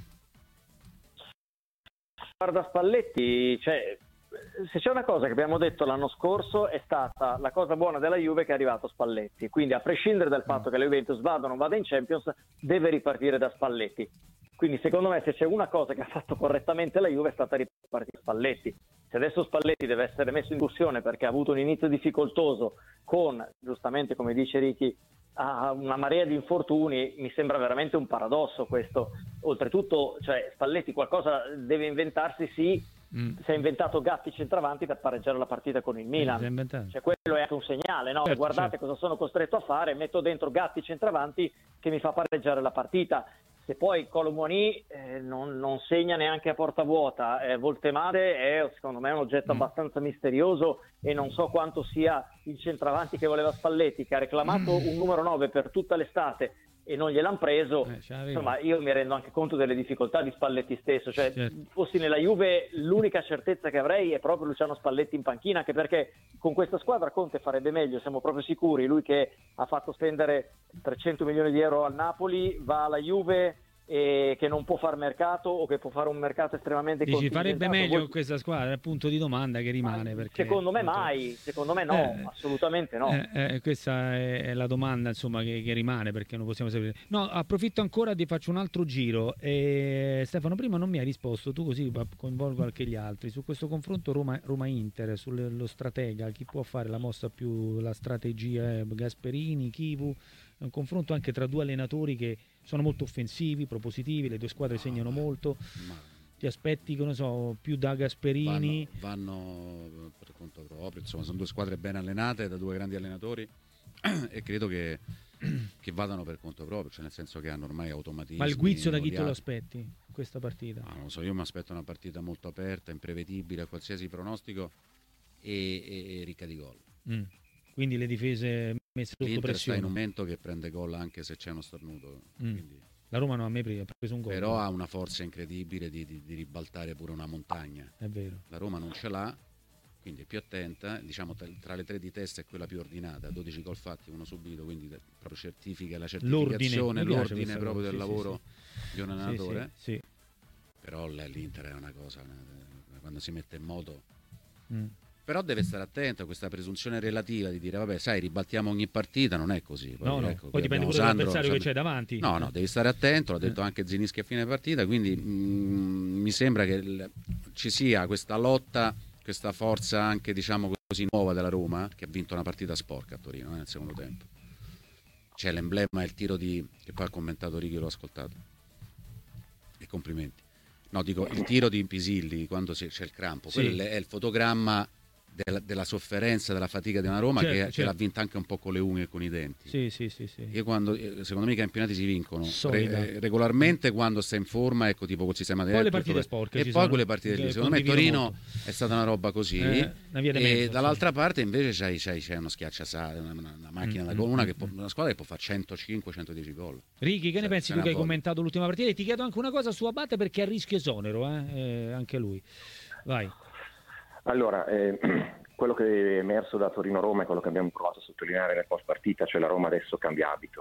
Guarda, Spalletti, se c'è una cosa che abbiamo detto l'anno scorso è stata la cosa buona della Juve, che è arrivato Spalletti, quindi a prescindere dal fatto che la Juventus vada o non vada in Champions deve ripartire da Spalletti. Quindi secondo me se c'è una cosa che ha fatto correttamente la Juve è stata ripartire Spalletti. Se adesso Spalletti deve essere messo in discussione perché ha avuto un inizio difficoltoso con, giustamente come dice Ricky, una marea di infortuni, mi sembra veramente un paradosso questo. Oltretutto, Spalletti qualcosa deve inventarsi, sì. Si è inventato Gatti centravanti per pareggiare la partita con il Milan. Quello è anche un segnale, no? Certo, Guardate cosa sono costretto a fare, metto dentro Gatti centravanti che mi fa pareggiare la partita. Se poi Colomani non segna neanche a porta vuota, Voltemade è secondo me un oggetto abbastanza misterioso e non so quanto sia il centravanti che voleva Spalletti, che ha reclamato un numero 9 per tutta l'estate e non gliel'hanno preso. Insomma, io mi rendo anche conto delle difficoltà di Spalletti stesso. Fossi nella Juve, l'unica certezza che avrei è proprio Luciano Spalletti in panchina, anche perché con questa squadra Conte farebbe meglio, siamo proprio sicuri. Lui che ha fatto spendere 300 milioni di euro al Napoli va alla Juve che non può far mercato o che può fare un mercato estremamente contingentato. Farebbe meglio con questa squadra, è il punto di domanda che rimane, perché secondo me no, assolutamente no. Questa è la domanda, insomma, che rimane, perché non possiamo sapere. No, approfitto ancora, ti faccio un altro giro. Stefano, prima non mi hai risposto, tu così coinvolgo anche gli altri su questo confronto Roma-Inter, sullo stratega, chi può fare la mossa più, la strategia, Gasperini, Chivu. È un confronto anche tra due allenatori che sono molto offensivi, propositivi, le due squadre segnano molto. Ti aspetti, che ne so, più da Gasperini? Vanno per conto proprio, insomma, sono due squadre ben allenate da due grandi allenatori e credo che vadano per conto proprio, cioè nel senso che hanno ormai automatismi. Ma il guizzo da chi te lo aspetti questa partita? Non lo so, io mi aspetto una partita molto aperta, imprevedibile a qualsiasi pronostico e ricca di gol. Quindi le difese messe sotto L'Inter pressione. sta in un momento che prende gol anche se c'è uno stornuto. Quindi... La Roma non ha mai preso un gol. Però ha una forza incredibile di ribaltare pure una montagna. È vero. La Roma non ce l'ha, quindi è più attenta. Diciamo tra le tre di testa è quella più ordinata. 12 gol fatti, uno subito, quindi proprio certifica la certificazione, l'ordine proprio del lavoro di un allenatore. Sì. Però l'Inter è una cosa, quando si mette in moto... Però deve stare attento a questa presunzione relativa di dire vabbè, sai, ribaltiamo ogni partita, non è così. Poi, ecco, poi dipende pure dall'avversario che c'è davanti. No, devi stare attento, l'ha detto anche Zinischi a fine partita, quindi mi sembra che ci sia questa lotta, questa forza anche, diciamo così, nuova della Roma, che ha vinto una partita sporca a Torino nel secondo tempo. C'è l'emblema, il tiro che poi ha commentato Righi, l'ho ascoltato. E complimenti. No, dico, il tiro di Pisilli quando c'è il crampo, quello è il fotogramma della sofferenza, della fatica di una Roma che l'ha vinta anche un po' con le unghie e con i denti. Sì. Io secondo me i campionati si vincono regolarmente quando sta in forma, ecco, tipo col sistema poi le partite sporche e poi quelle partite lì. Secondo me Torino molto. È stata una roba così e dall'altra parte invece c'hai uno schiacciasale, una macchina da gol, una squadra che può fare 105-110 gol. Righi, che ne pensi tu che hai commentato l'ultima partita? E ti chiedo anche una cosa su Abate, perché è a rischio esonero anche lui. Vai. Allora, quello che è emerso da Torino-Roma è quello che abbiamo provato a sottolineare nel post partita, cioè la Roma adesso cambia abito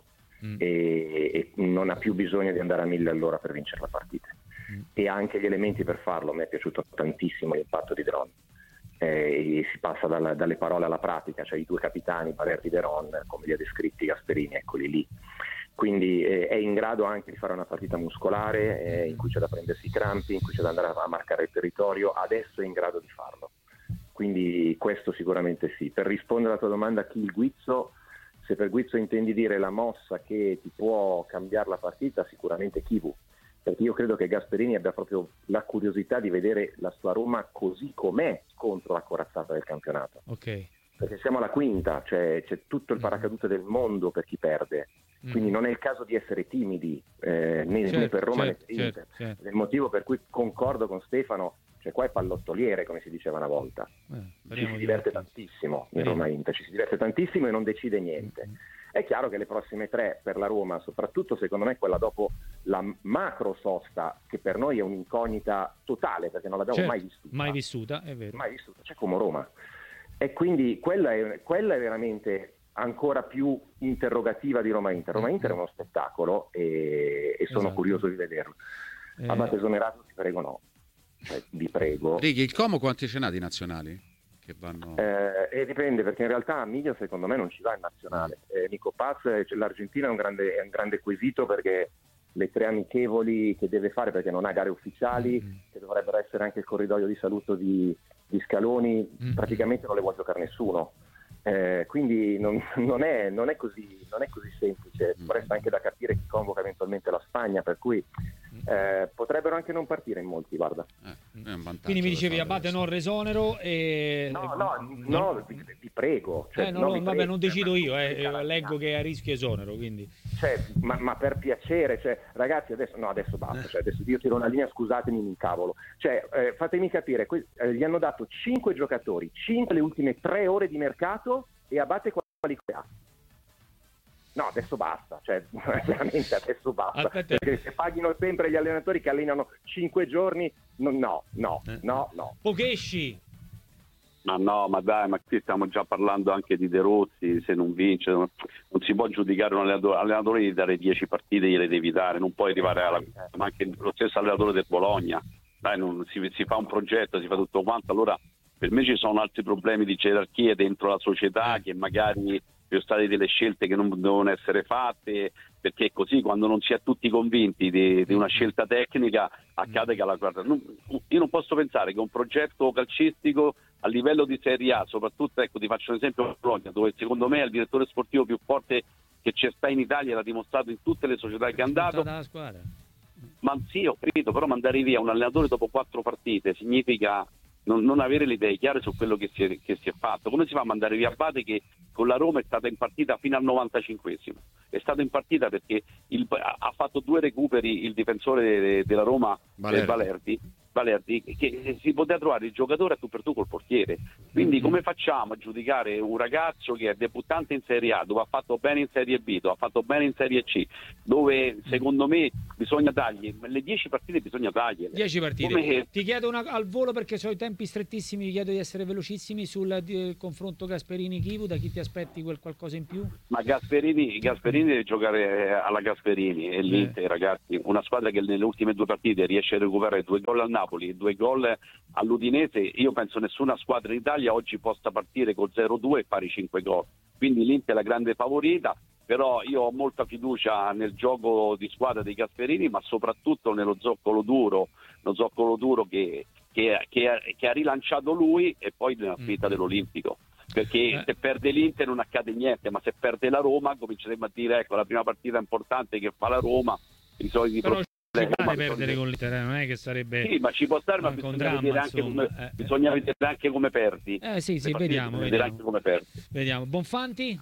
e non ha più bisogno di andare a 1000 all'ora per vincere la partita e ha anche gli elementi per farlo. Mi è piaciuto tantissimo l'impatto di Deron e si passa dalle parole alla pratica, cioè i due capitani, Balerdi e Deron, come li ha descritti Gasperini, eccoli lì. Quindi è in grado anche di fare una partita muscolare in cui c'è da prendersi i crampi, in cui c'è da andare a marcare il territorio, adesso è in grado di farlo. Quindi questo sicuramente sì. Per rispondere alla tua domanda, chi il guizzo, se per guizzo intendi dire la mossa che ti può cambiare la partita, sicuramente Chivu, perché io credo che Gasperini abbia proprio la curiosità di vedere la sua Roma così com'è contro la corazzata del campionato. Ok. Perché siamo alla quinta, cioè c'è tutto il paracadute del mondo per chi perde. Quindi non è il caso di essere timidi né per Roma né per Inter. Certo. È il motivo per cui concordo con Stefano, cioè qua è pallottoliere, come si diceva una volta. Ci si diverte tantissimo in Roma Inter, ci si diverte tantissimo e non decide niente. È chiaro che le prossime tre per la Roma, soprattutto secondo me quella dopo la macro sosta, che per noi è un'incognita totale perché non l'abbiamo mai vissuta. Mai vissuta, è vero. Mai vissuta, c'è come Roma. E quindi quella è veramente ancora più interrogativa di Roma Inter. Roma Inter è uno spettacolo e sono curioso di vederlo. Abate esonerato, ti prego no. Vi prego. Righi, il Como quanti ce n'ha di nazionali? Che vanno... dipende, perché in realtà Miglio secondo me non ci va in nazionale. Nico Paz, l'Argentina è un grande quesito, perché le tre amichevoli che deve fare, perché non ha gare ufficiali, che dovrebbero essere anche il corridoio di saluto di Scaloni, praticamente non le vuole giocare nessuno. Quindi non è così semplice. Resta anche da capire chi convoca eventualmente la Spagna, per cui potrebbero anche non partire in molti, guarda. Quindi mi dicevi Abate non resonero e... No, vi prego. Cioè, non decido io, leggo che è a rischio esonero, quindi... ma per piacere, ragazzi, adesso basta, adesso io tiro una linea, scusatemi, mi incavolo. Fatemi capire, gli hanno dato 5 giocatori, 5 le ultime 3 ore di mercato, e Abate quali ha? No, adesso basta, veramente adesso basta. Perché se paghino sempre gli allenatori che allenano 5 giorni, no. Pogheshi! Ma no, ma dai, ma qui stiamo già parlando anche di De Rossi, se non vince, non si può giudicare un allenatore di dare 10 partite, gliele devi dare, non puoi arrivare alla... ma anche lo stesso allenatore del Bologna, dai, si fa un progetto, si fa tutto quanto, allora per me ci sono altri problemi di gerarchie dentro la società che magari ci sono state delle scelte che non devono essere fatte, perché così quando non si è tutti convinti di una scelta tecnica accade che alla quarta... Io non posso pensare che un progetto calcistico a livello di Serie A, soprattutto, ecco, ti faccio un esempio, Bologna, dove secondo me è il direttore sportivo più forte che c'è sta in Italia, l'ha dimostrato in tutte le società che è andato. Ma sì, ho capito, però mandare via un allenatore dopo 4 partite significa non avere le idee chiare su quello che si è fatto. Come si fa a mandare via Abate, che con la Roma è stata in partita fino al 95esimo? È stato in partita perché ha fatto 2 recuperi il difensore della Roma, Valerdi, che si poteva trovare il giocatore a tu per tu col portiere. Quindi come facciamo a giudicare un ragazzo che è debuttante in Serie A, dove ha fatto bene in Serie B, dove ha fatto bene in Serie C, dove secondo me bisogna dargli le 10 partite, bisogna dargliele. 10 partite. Ti chiedo al volo, perché so i tempi strettissimi, ti chiedo di essere velocissimi sul confronto Gasperini-Chivu. Da chi ti aspetti qualcosa in più? Ma Gasperini deve giocare alla Gasperini, e l'Inter, ragazzi, una squadra che nelle ultime 2 partite riesce a recuperare 2 gol al Napoli, 2 gol all'Udinese. Io penso nessuna squadra in Italia oggi possa partire col 0-2 e fare 5 gol, quindi l'Inter è la grande favorita, però io ho molta fiducia nel gioco di squadra dei Gasperini, ma soprattutto nello zoccolo duro che ha rilanciato lui, e poi nella sfida dell'Olimpico, perché se perde l'Inter non accade niente, ma se perde la Roma cominceremo a dire, ecco, la prima partita importante che fa la Roma, i soliti però ci pare perdere con l'Inter, non è che sarebbe... Sì, ma ci può stare, ma bisogna vedere anche come perdi. Sì, vediamo. Anche come perdi. Vediamo. Bonfanti?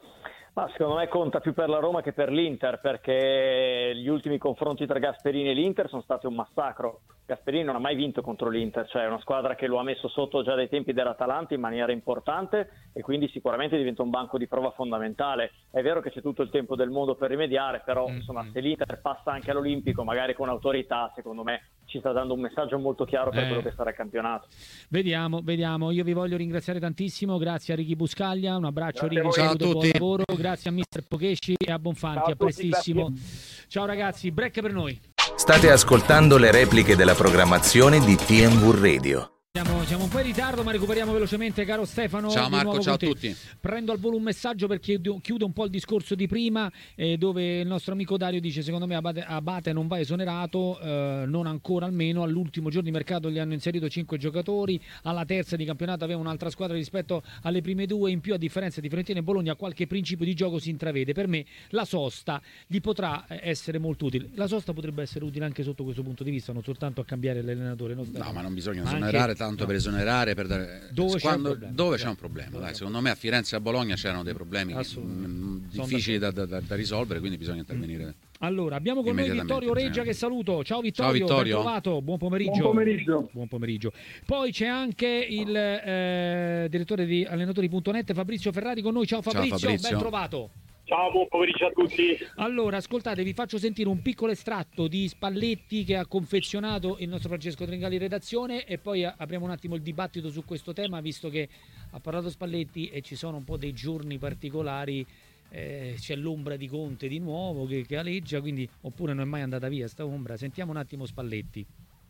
Ma secondo me conta più per la Roma che per l'Inter, perché gli ultimi confronti tra Gasperini e l'Inter sono stati un massacro. Gasperini non ha mai vinto contro l'Inter, cioè è una squadra che lo ha messo sotto già dai tempi dell'Atalanta in maniera importante, e quindi sicuramente diventa un banco di prova fondamentale. È vero che c'è tutto il tempo del mondo per rimediare, però insomma, se l'Inter passa anche all'Olimpico, magari con autorità, secondo me ci sta dando un messaggio molto chiaro per quello che sarà il campionato. Vediamo. Io vi voglio ringraziare tantissimo, grazie a Ricky Buscaglia, un abbraccio Ricky, ciao a tutti. Buon lavoro, grazie a Mister Pochesci e a Bonfanti, a prestissimo. Ciao ragazzi, break per noi. State ascoltando le repliche della programmazione di TNV Radio. Siamo un po' in ritardo, ma recuperiamo velocemente, caro Stefano. Ciao Marco, ciao a tutti. Prendo al volo un messaggio perché chiudo un po' il discorso di prima, dove il nostro amico Dario dice: secondo me Abate non va esonerato, non ancora, almeno all'ultimo giorno di mercato gli hanno inserito 5 giocatori, alla terza di campionato aveva un'altra squadra rispetto alle prime 2, in più a differenza di Fiorentina e Bologna qualche principio di gioco si intravede. Per me la sosta gli potrà essere molto utile. La sosta potrebbe essere utile anche sotto questo punto di vista, non soltanto a cambiare l'allenatore. No, ma non bisogna esonerare tanto per esonerare, per dare... dove c'è un problema. Dai, secondo me a Firenze e a Bologna c'erano dei problemi difficili da risolvere, quindi bisogna intervenire. Allora, abbiamo con noi Vittorio Reggia, che saluto. Ciao Vittorio, ben trovato, buon pomeriggio. Poi c'è anche il direttore di allenatori.net, Fabrizio Ferrari, con noi. Ciao Fabrizio, ben trovato. Ciao, buon pomeriggio a tutti. Allora, ascoltate, vi faccio sentire un piccolo estratto di Spalletti che ha confezionato il nostro Francesco Tringali in redazione, e poi apriamo un attimo il dibattito su questo tema, visto che ha parlato Spalletti e ci sono un po' dei giorni particolari. C'è l'ombra di Conte di nuovo che aleggia, quindi, oppure non è mai andata via sta ombra. Sentiamo un attimo Spalletti.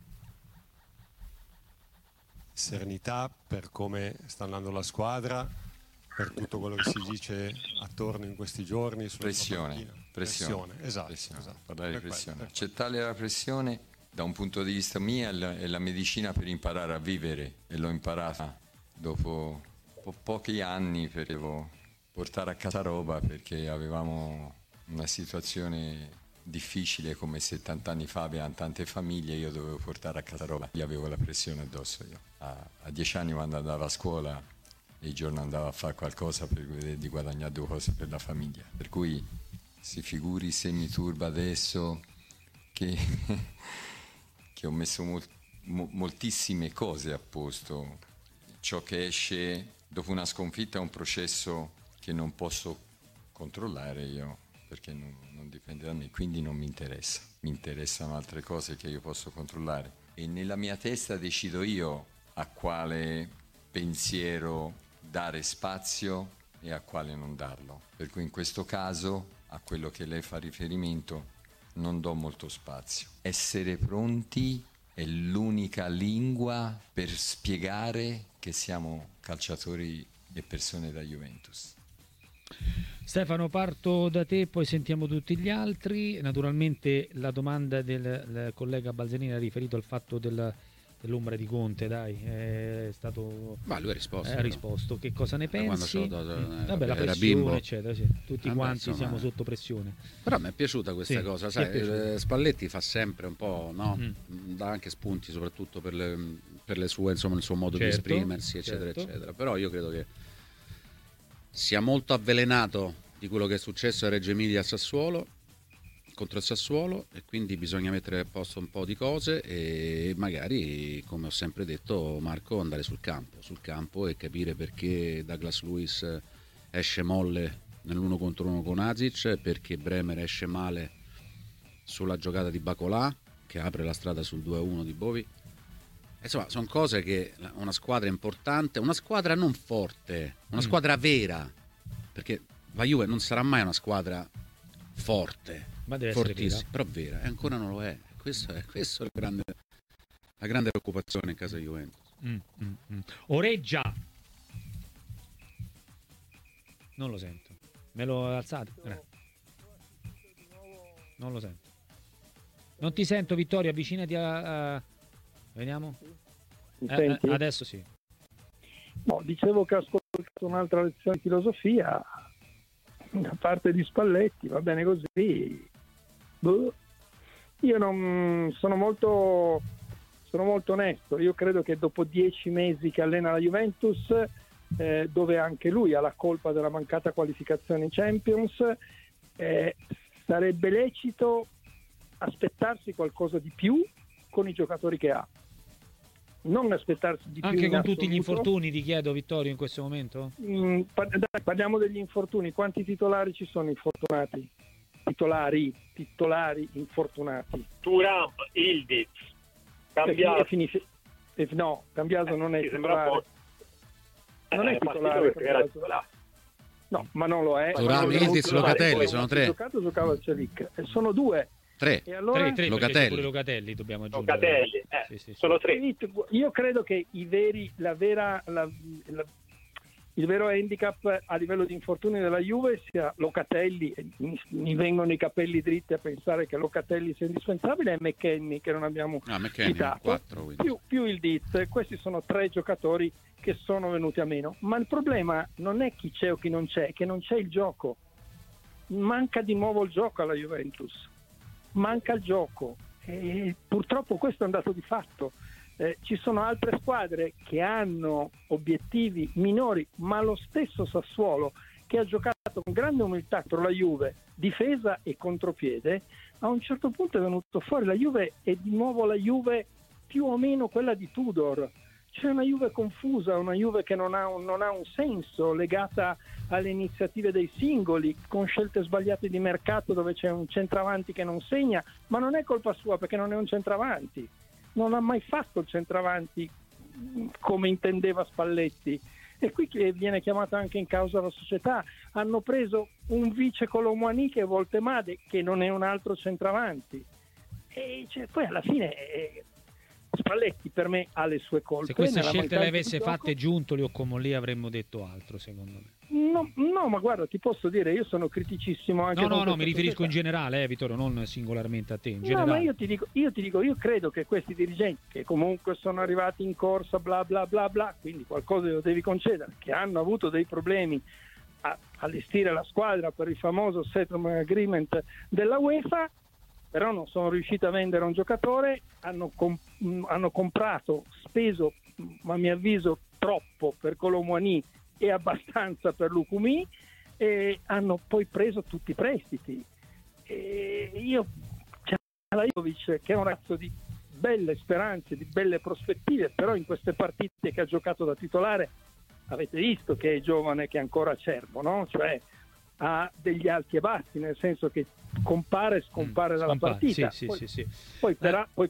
Serenità per come sta andando la squadra, per tutto quello che si dice attorno in questi giorni. Pressione. Esatto. Parlare di pressione. Accettare la pressione da un punto di vista mio è la medicina per imparare a vivere, e l'ho imparata dopo pochi anni, perché devo portare a casa roba, perché avevamo una situazione difficile, come 70 anni fa avevano tante famiglie, io dovevo portare a casa roba, io avevo la pressione addosso. Io a 10 anni, quando andavo a scuola, il giorno andavo a fare qualcosa per vedere di guadagnare 2 cose per la famiglia, per cui si figuri se mi turba adesso che ho messo moltissime cose a posto. Ciò che esce dopo una sconfitta è un processo che non posso controllare io, perché non dipende da me, quindi non mi interessa. Mi interessano altre cose che io posso controllare, e nella mia testa decido io a quale pensiero dare spazio e a quale non darlo. Per cui in questo caso, a quello che lei fa riferimento, non do molto spazio. Essere pronti è l'unica lingua per spiegare che siamo calciatori e persone da Juventus. Stefano, parto da te, poi sentiamo tutti gli altri. Naturalmente la domanda del collega Balzanini ha riferito al fatto dell'ombra di Conte, dai, è stato... Ma lui ha risposto. Che cosa ne pensi? Vabbè, la pressione, bimbo, eccetera, sì. Tutti quanti siamo sotto pressione. Però mi è piaciuta questa cosa, sai, Spalletti fa sempre un po', no? Dà anche spunti, soprattutto per le sue, insomma, il suo modo di esprimersi, eccetera, eccetera. Però io credo che sia molto avvelenato di quello che è successo a Reggio Emilia contro il Sassuolo, e quindi bisogna mettere a posto un po' di cose e magari, come ho sempre detto Marco, andare sul campo e capire perché Douglas Luiz esce molle nell'1 contro 1 con Azic, perché Bremer esce male sulla giocata di Bacolà che apre la strada sul 2-1 di Bovi. Insomma, sono cose che una squadra importante, una squadra non forte, una squadra vera, perché la Juve non sarà mai una squadra forte, ma deve fortissima, però vera, e ancora non lo è. Questo è la grande preoccupazione in casa Juventus. Oreggia, non lo sento, me lo alzate? Non lo sento, non ti sento. Vittorio, avvicinati a... Vediamo. Adesso sì. No, dicevo che ho ascoltato un'altra lezione di filosofia da parte di Spalletti, va bene così. Io non sono molto onesto. Io credo che dopo 10 mesi che allena la Juventus, dove anche lui ha la colpa della mancata qualificazione in Champions, sarebbe lecito aspettarsi qualcosa di più con i giocatori che ha. Non aspettarsi di più anche con assoluto. Tutti gli infortuni, ti chiedo, Vittorio, in questo momento? Parliamo degli infortuni. Quanti titolari ci sono infortunati? Titolari infortunati. Thuram, Ildiz, Cambiaso. No, Cambiaso non è titolare. Non è titolare. No, ma non lo è. Thuram, Ildiz, Locatelli, sono 3. Giocava al Celic. Sono 2. 3. E allora? 3 Locatelli. Pure Locatelli dobbiamo aggiungere. Locatelli, sì. Sono 3. Io credo che il vero handicap a livello di infortuni della Juve sia Locatelli. Mi vengono i capelli dritti a pensare che Locatelli sia indispensabile, e McKennie, che non abbiamo citato, 4, più il Diz. Questi sono 3 giocatori che sono venuti a meno, ma il problema non è chi c'è o chi non c'è, è che non c'è il gioco. Manca di nuovo il gioco alla Juventus, manca il gioco, e purtroppo questo è un dato di fatto. Ci sono altre squadre che hanno obiettivi minori, ma lo stesso Sassuolo, che ha giocato con grande umiltà contro la Juve, difesa e contropiede, a un certo punto è venuto fuori la Juve, è di nuovo la Juve più o meno quella di Tudor. C'è una Juve confusa, una Juve che non ha un senso, legata alle iniziative dei singoli, con scelte sbagliate di mercato, dove c'è un centravanti che non segna, ma non è colpa sua, perché non è un centravanti. Non ha mai fatto il centravanti come intendeva Spalletti, e qui che viene chiamata anche in causa la società. Hanno preso un vice Colomouani che è Voltemade, che non è un altro centravanti, e poi alla fine Spalletti per me ha le sue colpe. Se queste scelte le avesse fatte Giuntoli o Comolli avremmo detto altro, secondo me. No, ma guarda, ti posso dire, io sono criticissimo anche. No, mi riferisco in generale, Vittorio, non singolarmente a te. In generale. No, ma io ti dico, io credo che questi dirigenti, che comunque sono arrivati in corsa, bla bla bla bla, quindi qualcosa lo devi concedere, che hanno avuto dei problemi a allestire la squadra per il famoso settlement agreement della UEFA, però non sono riusciti a vendere un giocatore, hanno comprato, speso, a mio avviso, troppo per Colomouani e abbastanza per Lukumi, e hanno poi preso tutti i prestiti. E io, c'è Lajovic, che è un ragazzo di belle speranze, di belle prospettive, però in queste partite che ha giocato da titolare avete visto che è giovane, che è ancora acerbo, no? Cioè ha degli alti e bassi, nel senso che compare e scompare dalla partita. Sì. Poi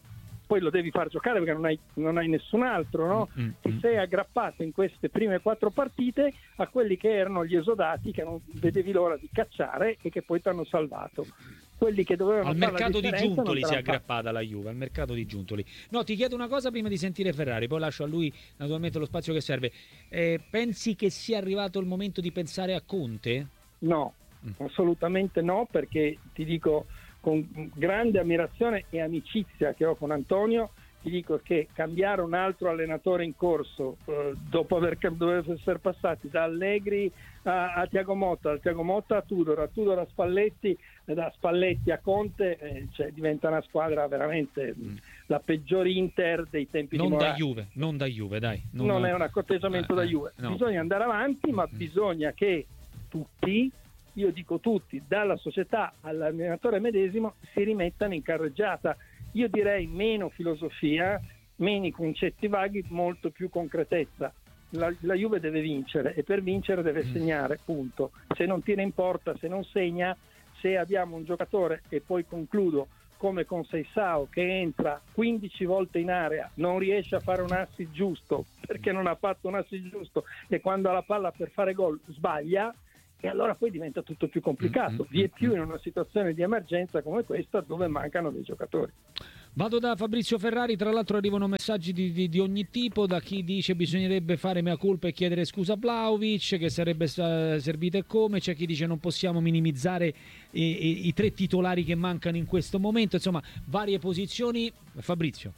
poi lo devi far giocare perché non hai nessun altro, no? Ti sei aggrappato in queste prime 4 partite a quelli che erano gli esodati che non vedevi l'ora di cacciare e che poi ti hanno salvato. Quelli che dovevano al mercato di Giuntoli si è aggrappata aggrappata la Juve, al mercato di Giuntoli. No, ti chiedo una cosa prima di sentire Ferrari, poi lascio a lui naturalmente lo spazio che serve. Pensi che sia arrivato il momento di pensare a Conte? No, assolutamente no, perché ti dico, con grande ammirazione e amicizia che ho con Antonio, ti dico che cambiare un altro allenatore in corso dopo dover essere passati da Allegri a Thiago Motta, da Thiago Motta a Tudor a Spalletti, da Spalletti a Conte, diventa una squadra veramente la peggior Inter dei tempi di Mourinho. Non da Juve, dai. Non è un accorteggiamento da Juve. No. Bisogna andare avanti, ma bisogna che tutti, io dico tutti, dalla società all'allenatore medesimo, si rimettano in carreggiata. Io direi meno filosofia, meno concetti vaghi, molto più concretezza. La Juve deve vincere e per vincere deve segnare, punto. Se non tira in porta, se non segna, se abbiamo un giocatore, e poi concludo, come con Seisao, che entra 15 volte in area, non riesce a fare un assist giusto perché non ha fatto un assist giusto e quando ha la palla per fare gol sbaglia, e allora poi diventa tutto più complicato, vie più in una situazione di emergenza come questa dove mancano dei giocatori. Vado da Fabrizio Ferrari, tra l'altro arrivano messaggi di ogni tipo, da chi dice bisognerebbe fare mea culpa e chiedere scusa a Vlahovic, che sarebbe servito e come, c'è chi dice non possiamo minimizzare i 3 titolari che mancano in questo momento, insomma varie posizioni. Fabrizio.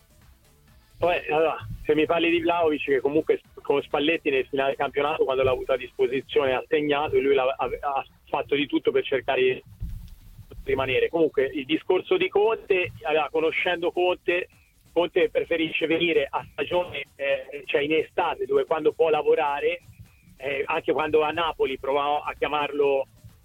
Allora, se mi parli di Vlahovic, che comunque con Spalletti nel finale del campionato, quando l'ha avuto a disposizione, ha segnato e lui ha fatto di tutto per cercare di rimanere. Comunque il discorso di Conte, conoscendo Conte preferisce venire a stagione, cioè in estate, dove quando può lavorare, anche quando a Napoli provava a chiamarlo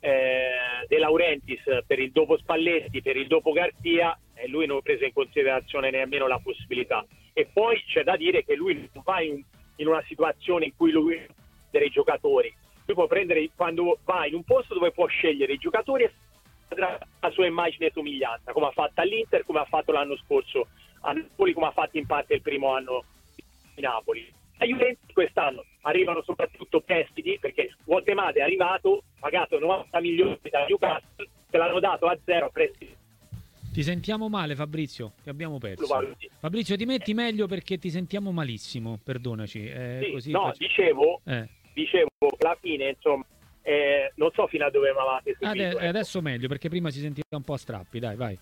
De Laurentiis per il dopo Spalletti, per il dopo Garzia, lui non prese in considerazione nemmeno la possibilità. E poi c'è da dire che lui non va in una situazione in cui lui prende i giocatori, lui può prendere, quando va in un posto dove può scegliere i giocatori e la sua immagine e somiglianza, come ha fatto all'Inter, come ha fatto l'anno scorso a Napoli, come ha fatto in parte il primo anno di Napoli. A Juventus quest'anno arrivano soprattutto prestiti, perché Guatemala è arrivato, pagato 90 milioni da Newcastle, se l'hanno dato a 0 prestiti. Ti sentiamo male, Fabrizio, ti abbiamo perso. Fabrizio, ti metti meglio perché ti sentiamo malissimo, perdonaci. Sì, così no, dicevo, alla fine, insomma, non so fino a dove mi avete seguito. Adesso meglio, perché prima si sentiva un po' a strappi, dai, vai.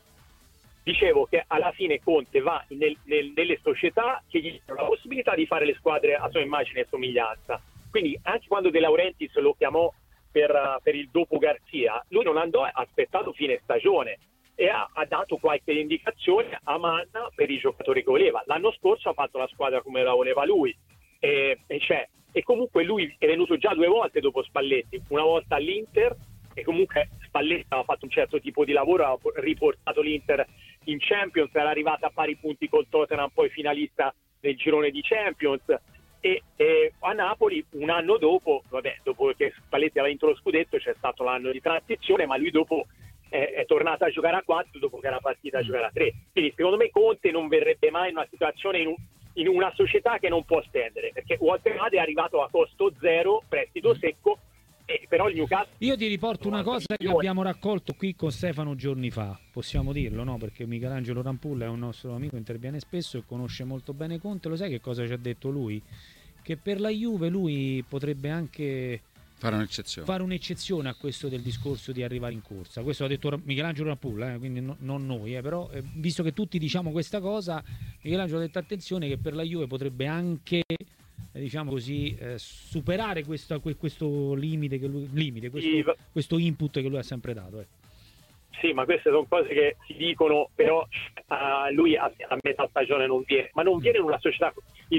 Dicevo che alla fine Conte va nelle società che gli danno la possibilità di fare le squadre a sua immagine e somiglianza. Quindi anche quando De Laurentiis lo chiamò per il dopo Garzia, lui non andò, ha aspettato fine stagione e ha dato qualche indicazione a Manna per i giocatori che voleva. L'anno scorso ha fatto la squadra come la voleva lui e comunque lui è venuto già 2 volte dopo Spalletti, una volta all'Inter, e comunque Spalletti aveva fatto un certo tipo di lavoro, ha riportato l'Inter in Champions, era arrivata a pari punti col Tottenham, poi finalista del girone di Champions, e a Napoli un anno dopo, dopo che Spalletti aveva vinto lo scudetto, c'è stato l'anno di transizione, ma lui dopo è tornato a giocare a 4 dopo che era partita a giocare a 3. Quindi secondo me Conte non verrebbe mai in una situazione in una società che non può stendere, perché Walter Made è arrivato a costo 0, prestito secco, però il Newcastle... Io ti riporto una cosa che abbiamo raccolto qui con Stefano giorni fa, possiamo dirlo, no? Perché Michelangelo Rampulla è un nostro amico, interviene spesso e conosce molto bene Conte. Lo sai che cosa ci ha detto lui? Che per la Juve lui potrebbe anche fare un'eccezione a questo del discorso di arrivare in corsa. Questo ha detto Michelangelo Rampulla, quindi non noi, però visto che tutti diciamo questa cosa, Michelangelo ha detto attenzione che per la Juve potrebbe anche diciamo così superare questo limite che lui, questo input che lui ha sempre dato. Sì, ma queste sono cose che si dicono, però lui a metà stagione non viene, ma non viene in una società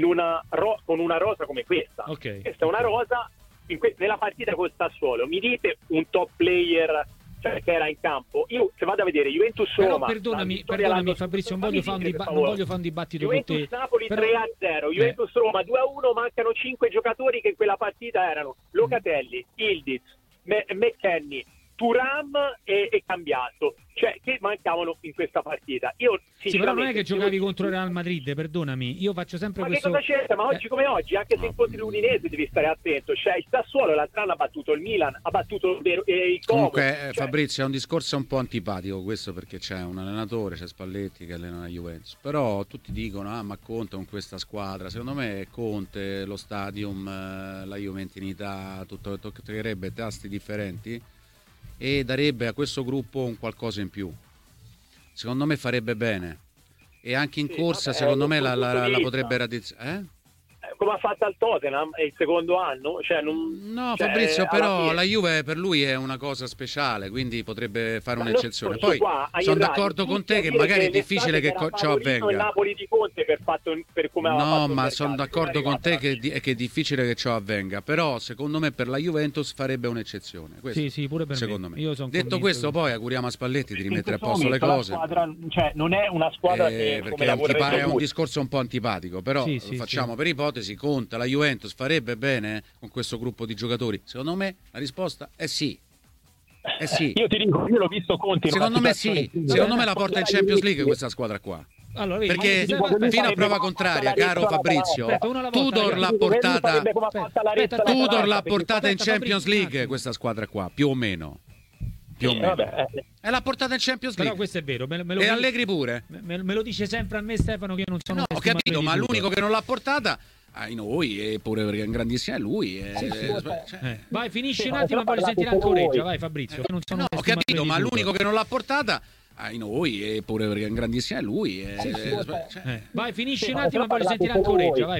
con una rosa come questa. Questa è una rosa nella partita col Sassuolo. Mi dite un top player, cioè, che era in campo? Io se vado a vedere Juventus-Roma, perdonami Fabrizio, non voglio fare un dibattito con te. Juventus-Napoli 3-0, Juventus-Roma 2-1, mancano 5 giocatori che in quella partita erano Locatelli, Ildiz, McKennie, Thuram e Cambiaso, cioè che mancavano in questa partita. Io sì, però non è che giocavi contro il Real Madrid, perdonami, io faccio sempre questo. Ma che cosa c'entra? Ma oggi come oggi, anche se incontri l'Udinese devi stare attento, cioè il Sassuolo l'altro anno ha battuto il Milan, ha battuto il Como. Comunque Fabrizio, è un discorso un po' antipatico questo, perché c'è un allenatore, c'è Spalletti che allena la Juventus, però tutti dicono ma Conte con questa squadra, secondo me Conte, lo stadium, la juventinità, tutto toccherebbe tasti differenti e darebbe a questo gruppo un qualcosa in più. Secondo me farebbe bene, e anche in corsa secondo me la potrebbe radizzare. Come ha fatto al Tottenham il secondo anno, cioè no, Fabrizio, però la Juve per lui è una cosa speciale, quindi potrebbe fare un'eccezione. Poi sono d'accordo con te che magari è difficile che ciò avvenga. Il Napoli di Conte per come no, ma sono d'accordo con te che è difficile che ciò avvenga, però secondo me per la Juventus farebbe un'eccezione. Questo, sì, pure per secondo me. Io detto questo, poi auguriamo a Spalletti di rimettere a posto le cose. Squadra, cioè, non è una squadra che perché è un discorso un po' antipatico, però lo facciamo per ipotesi. Conta la Juventus farebbe bene con questo gruppo di giocatori? Secondo me la risposta è sì. Io ti dico, io l'ho visto Conte. Secondo me sì. Secondo me la porta in Champions League questa squadra qua. Allora, perché fino a prova contraria, caro Fabrizio, Tudor l'ha portata in Champions League questa squadra qua, più o meno. Più o meno. E l'ha portata in Champions League. Però questo è vero. E Allegri pure. Me lo dice sempre a me Stefano che io non sono. No, ho capito, ma l'unico che non l'ha portata noi, eppure perché è un grandissimo è lui. Vai, finisci un attimo e poi sentire ancora. Vai Fabrizio. Ho capito, ma l'unico che non l'ha portata noi, eppure perché è un grandissimo è lui. Vai, finisci un attimo e poi sentire ancora. Vai.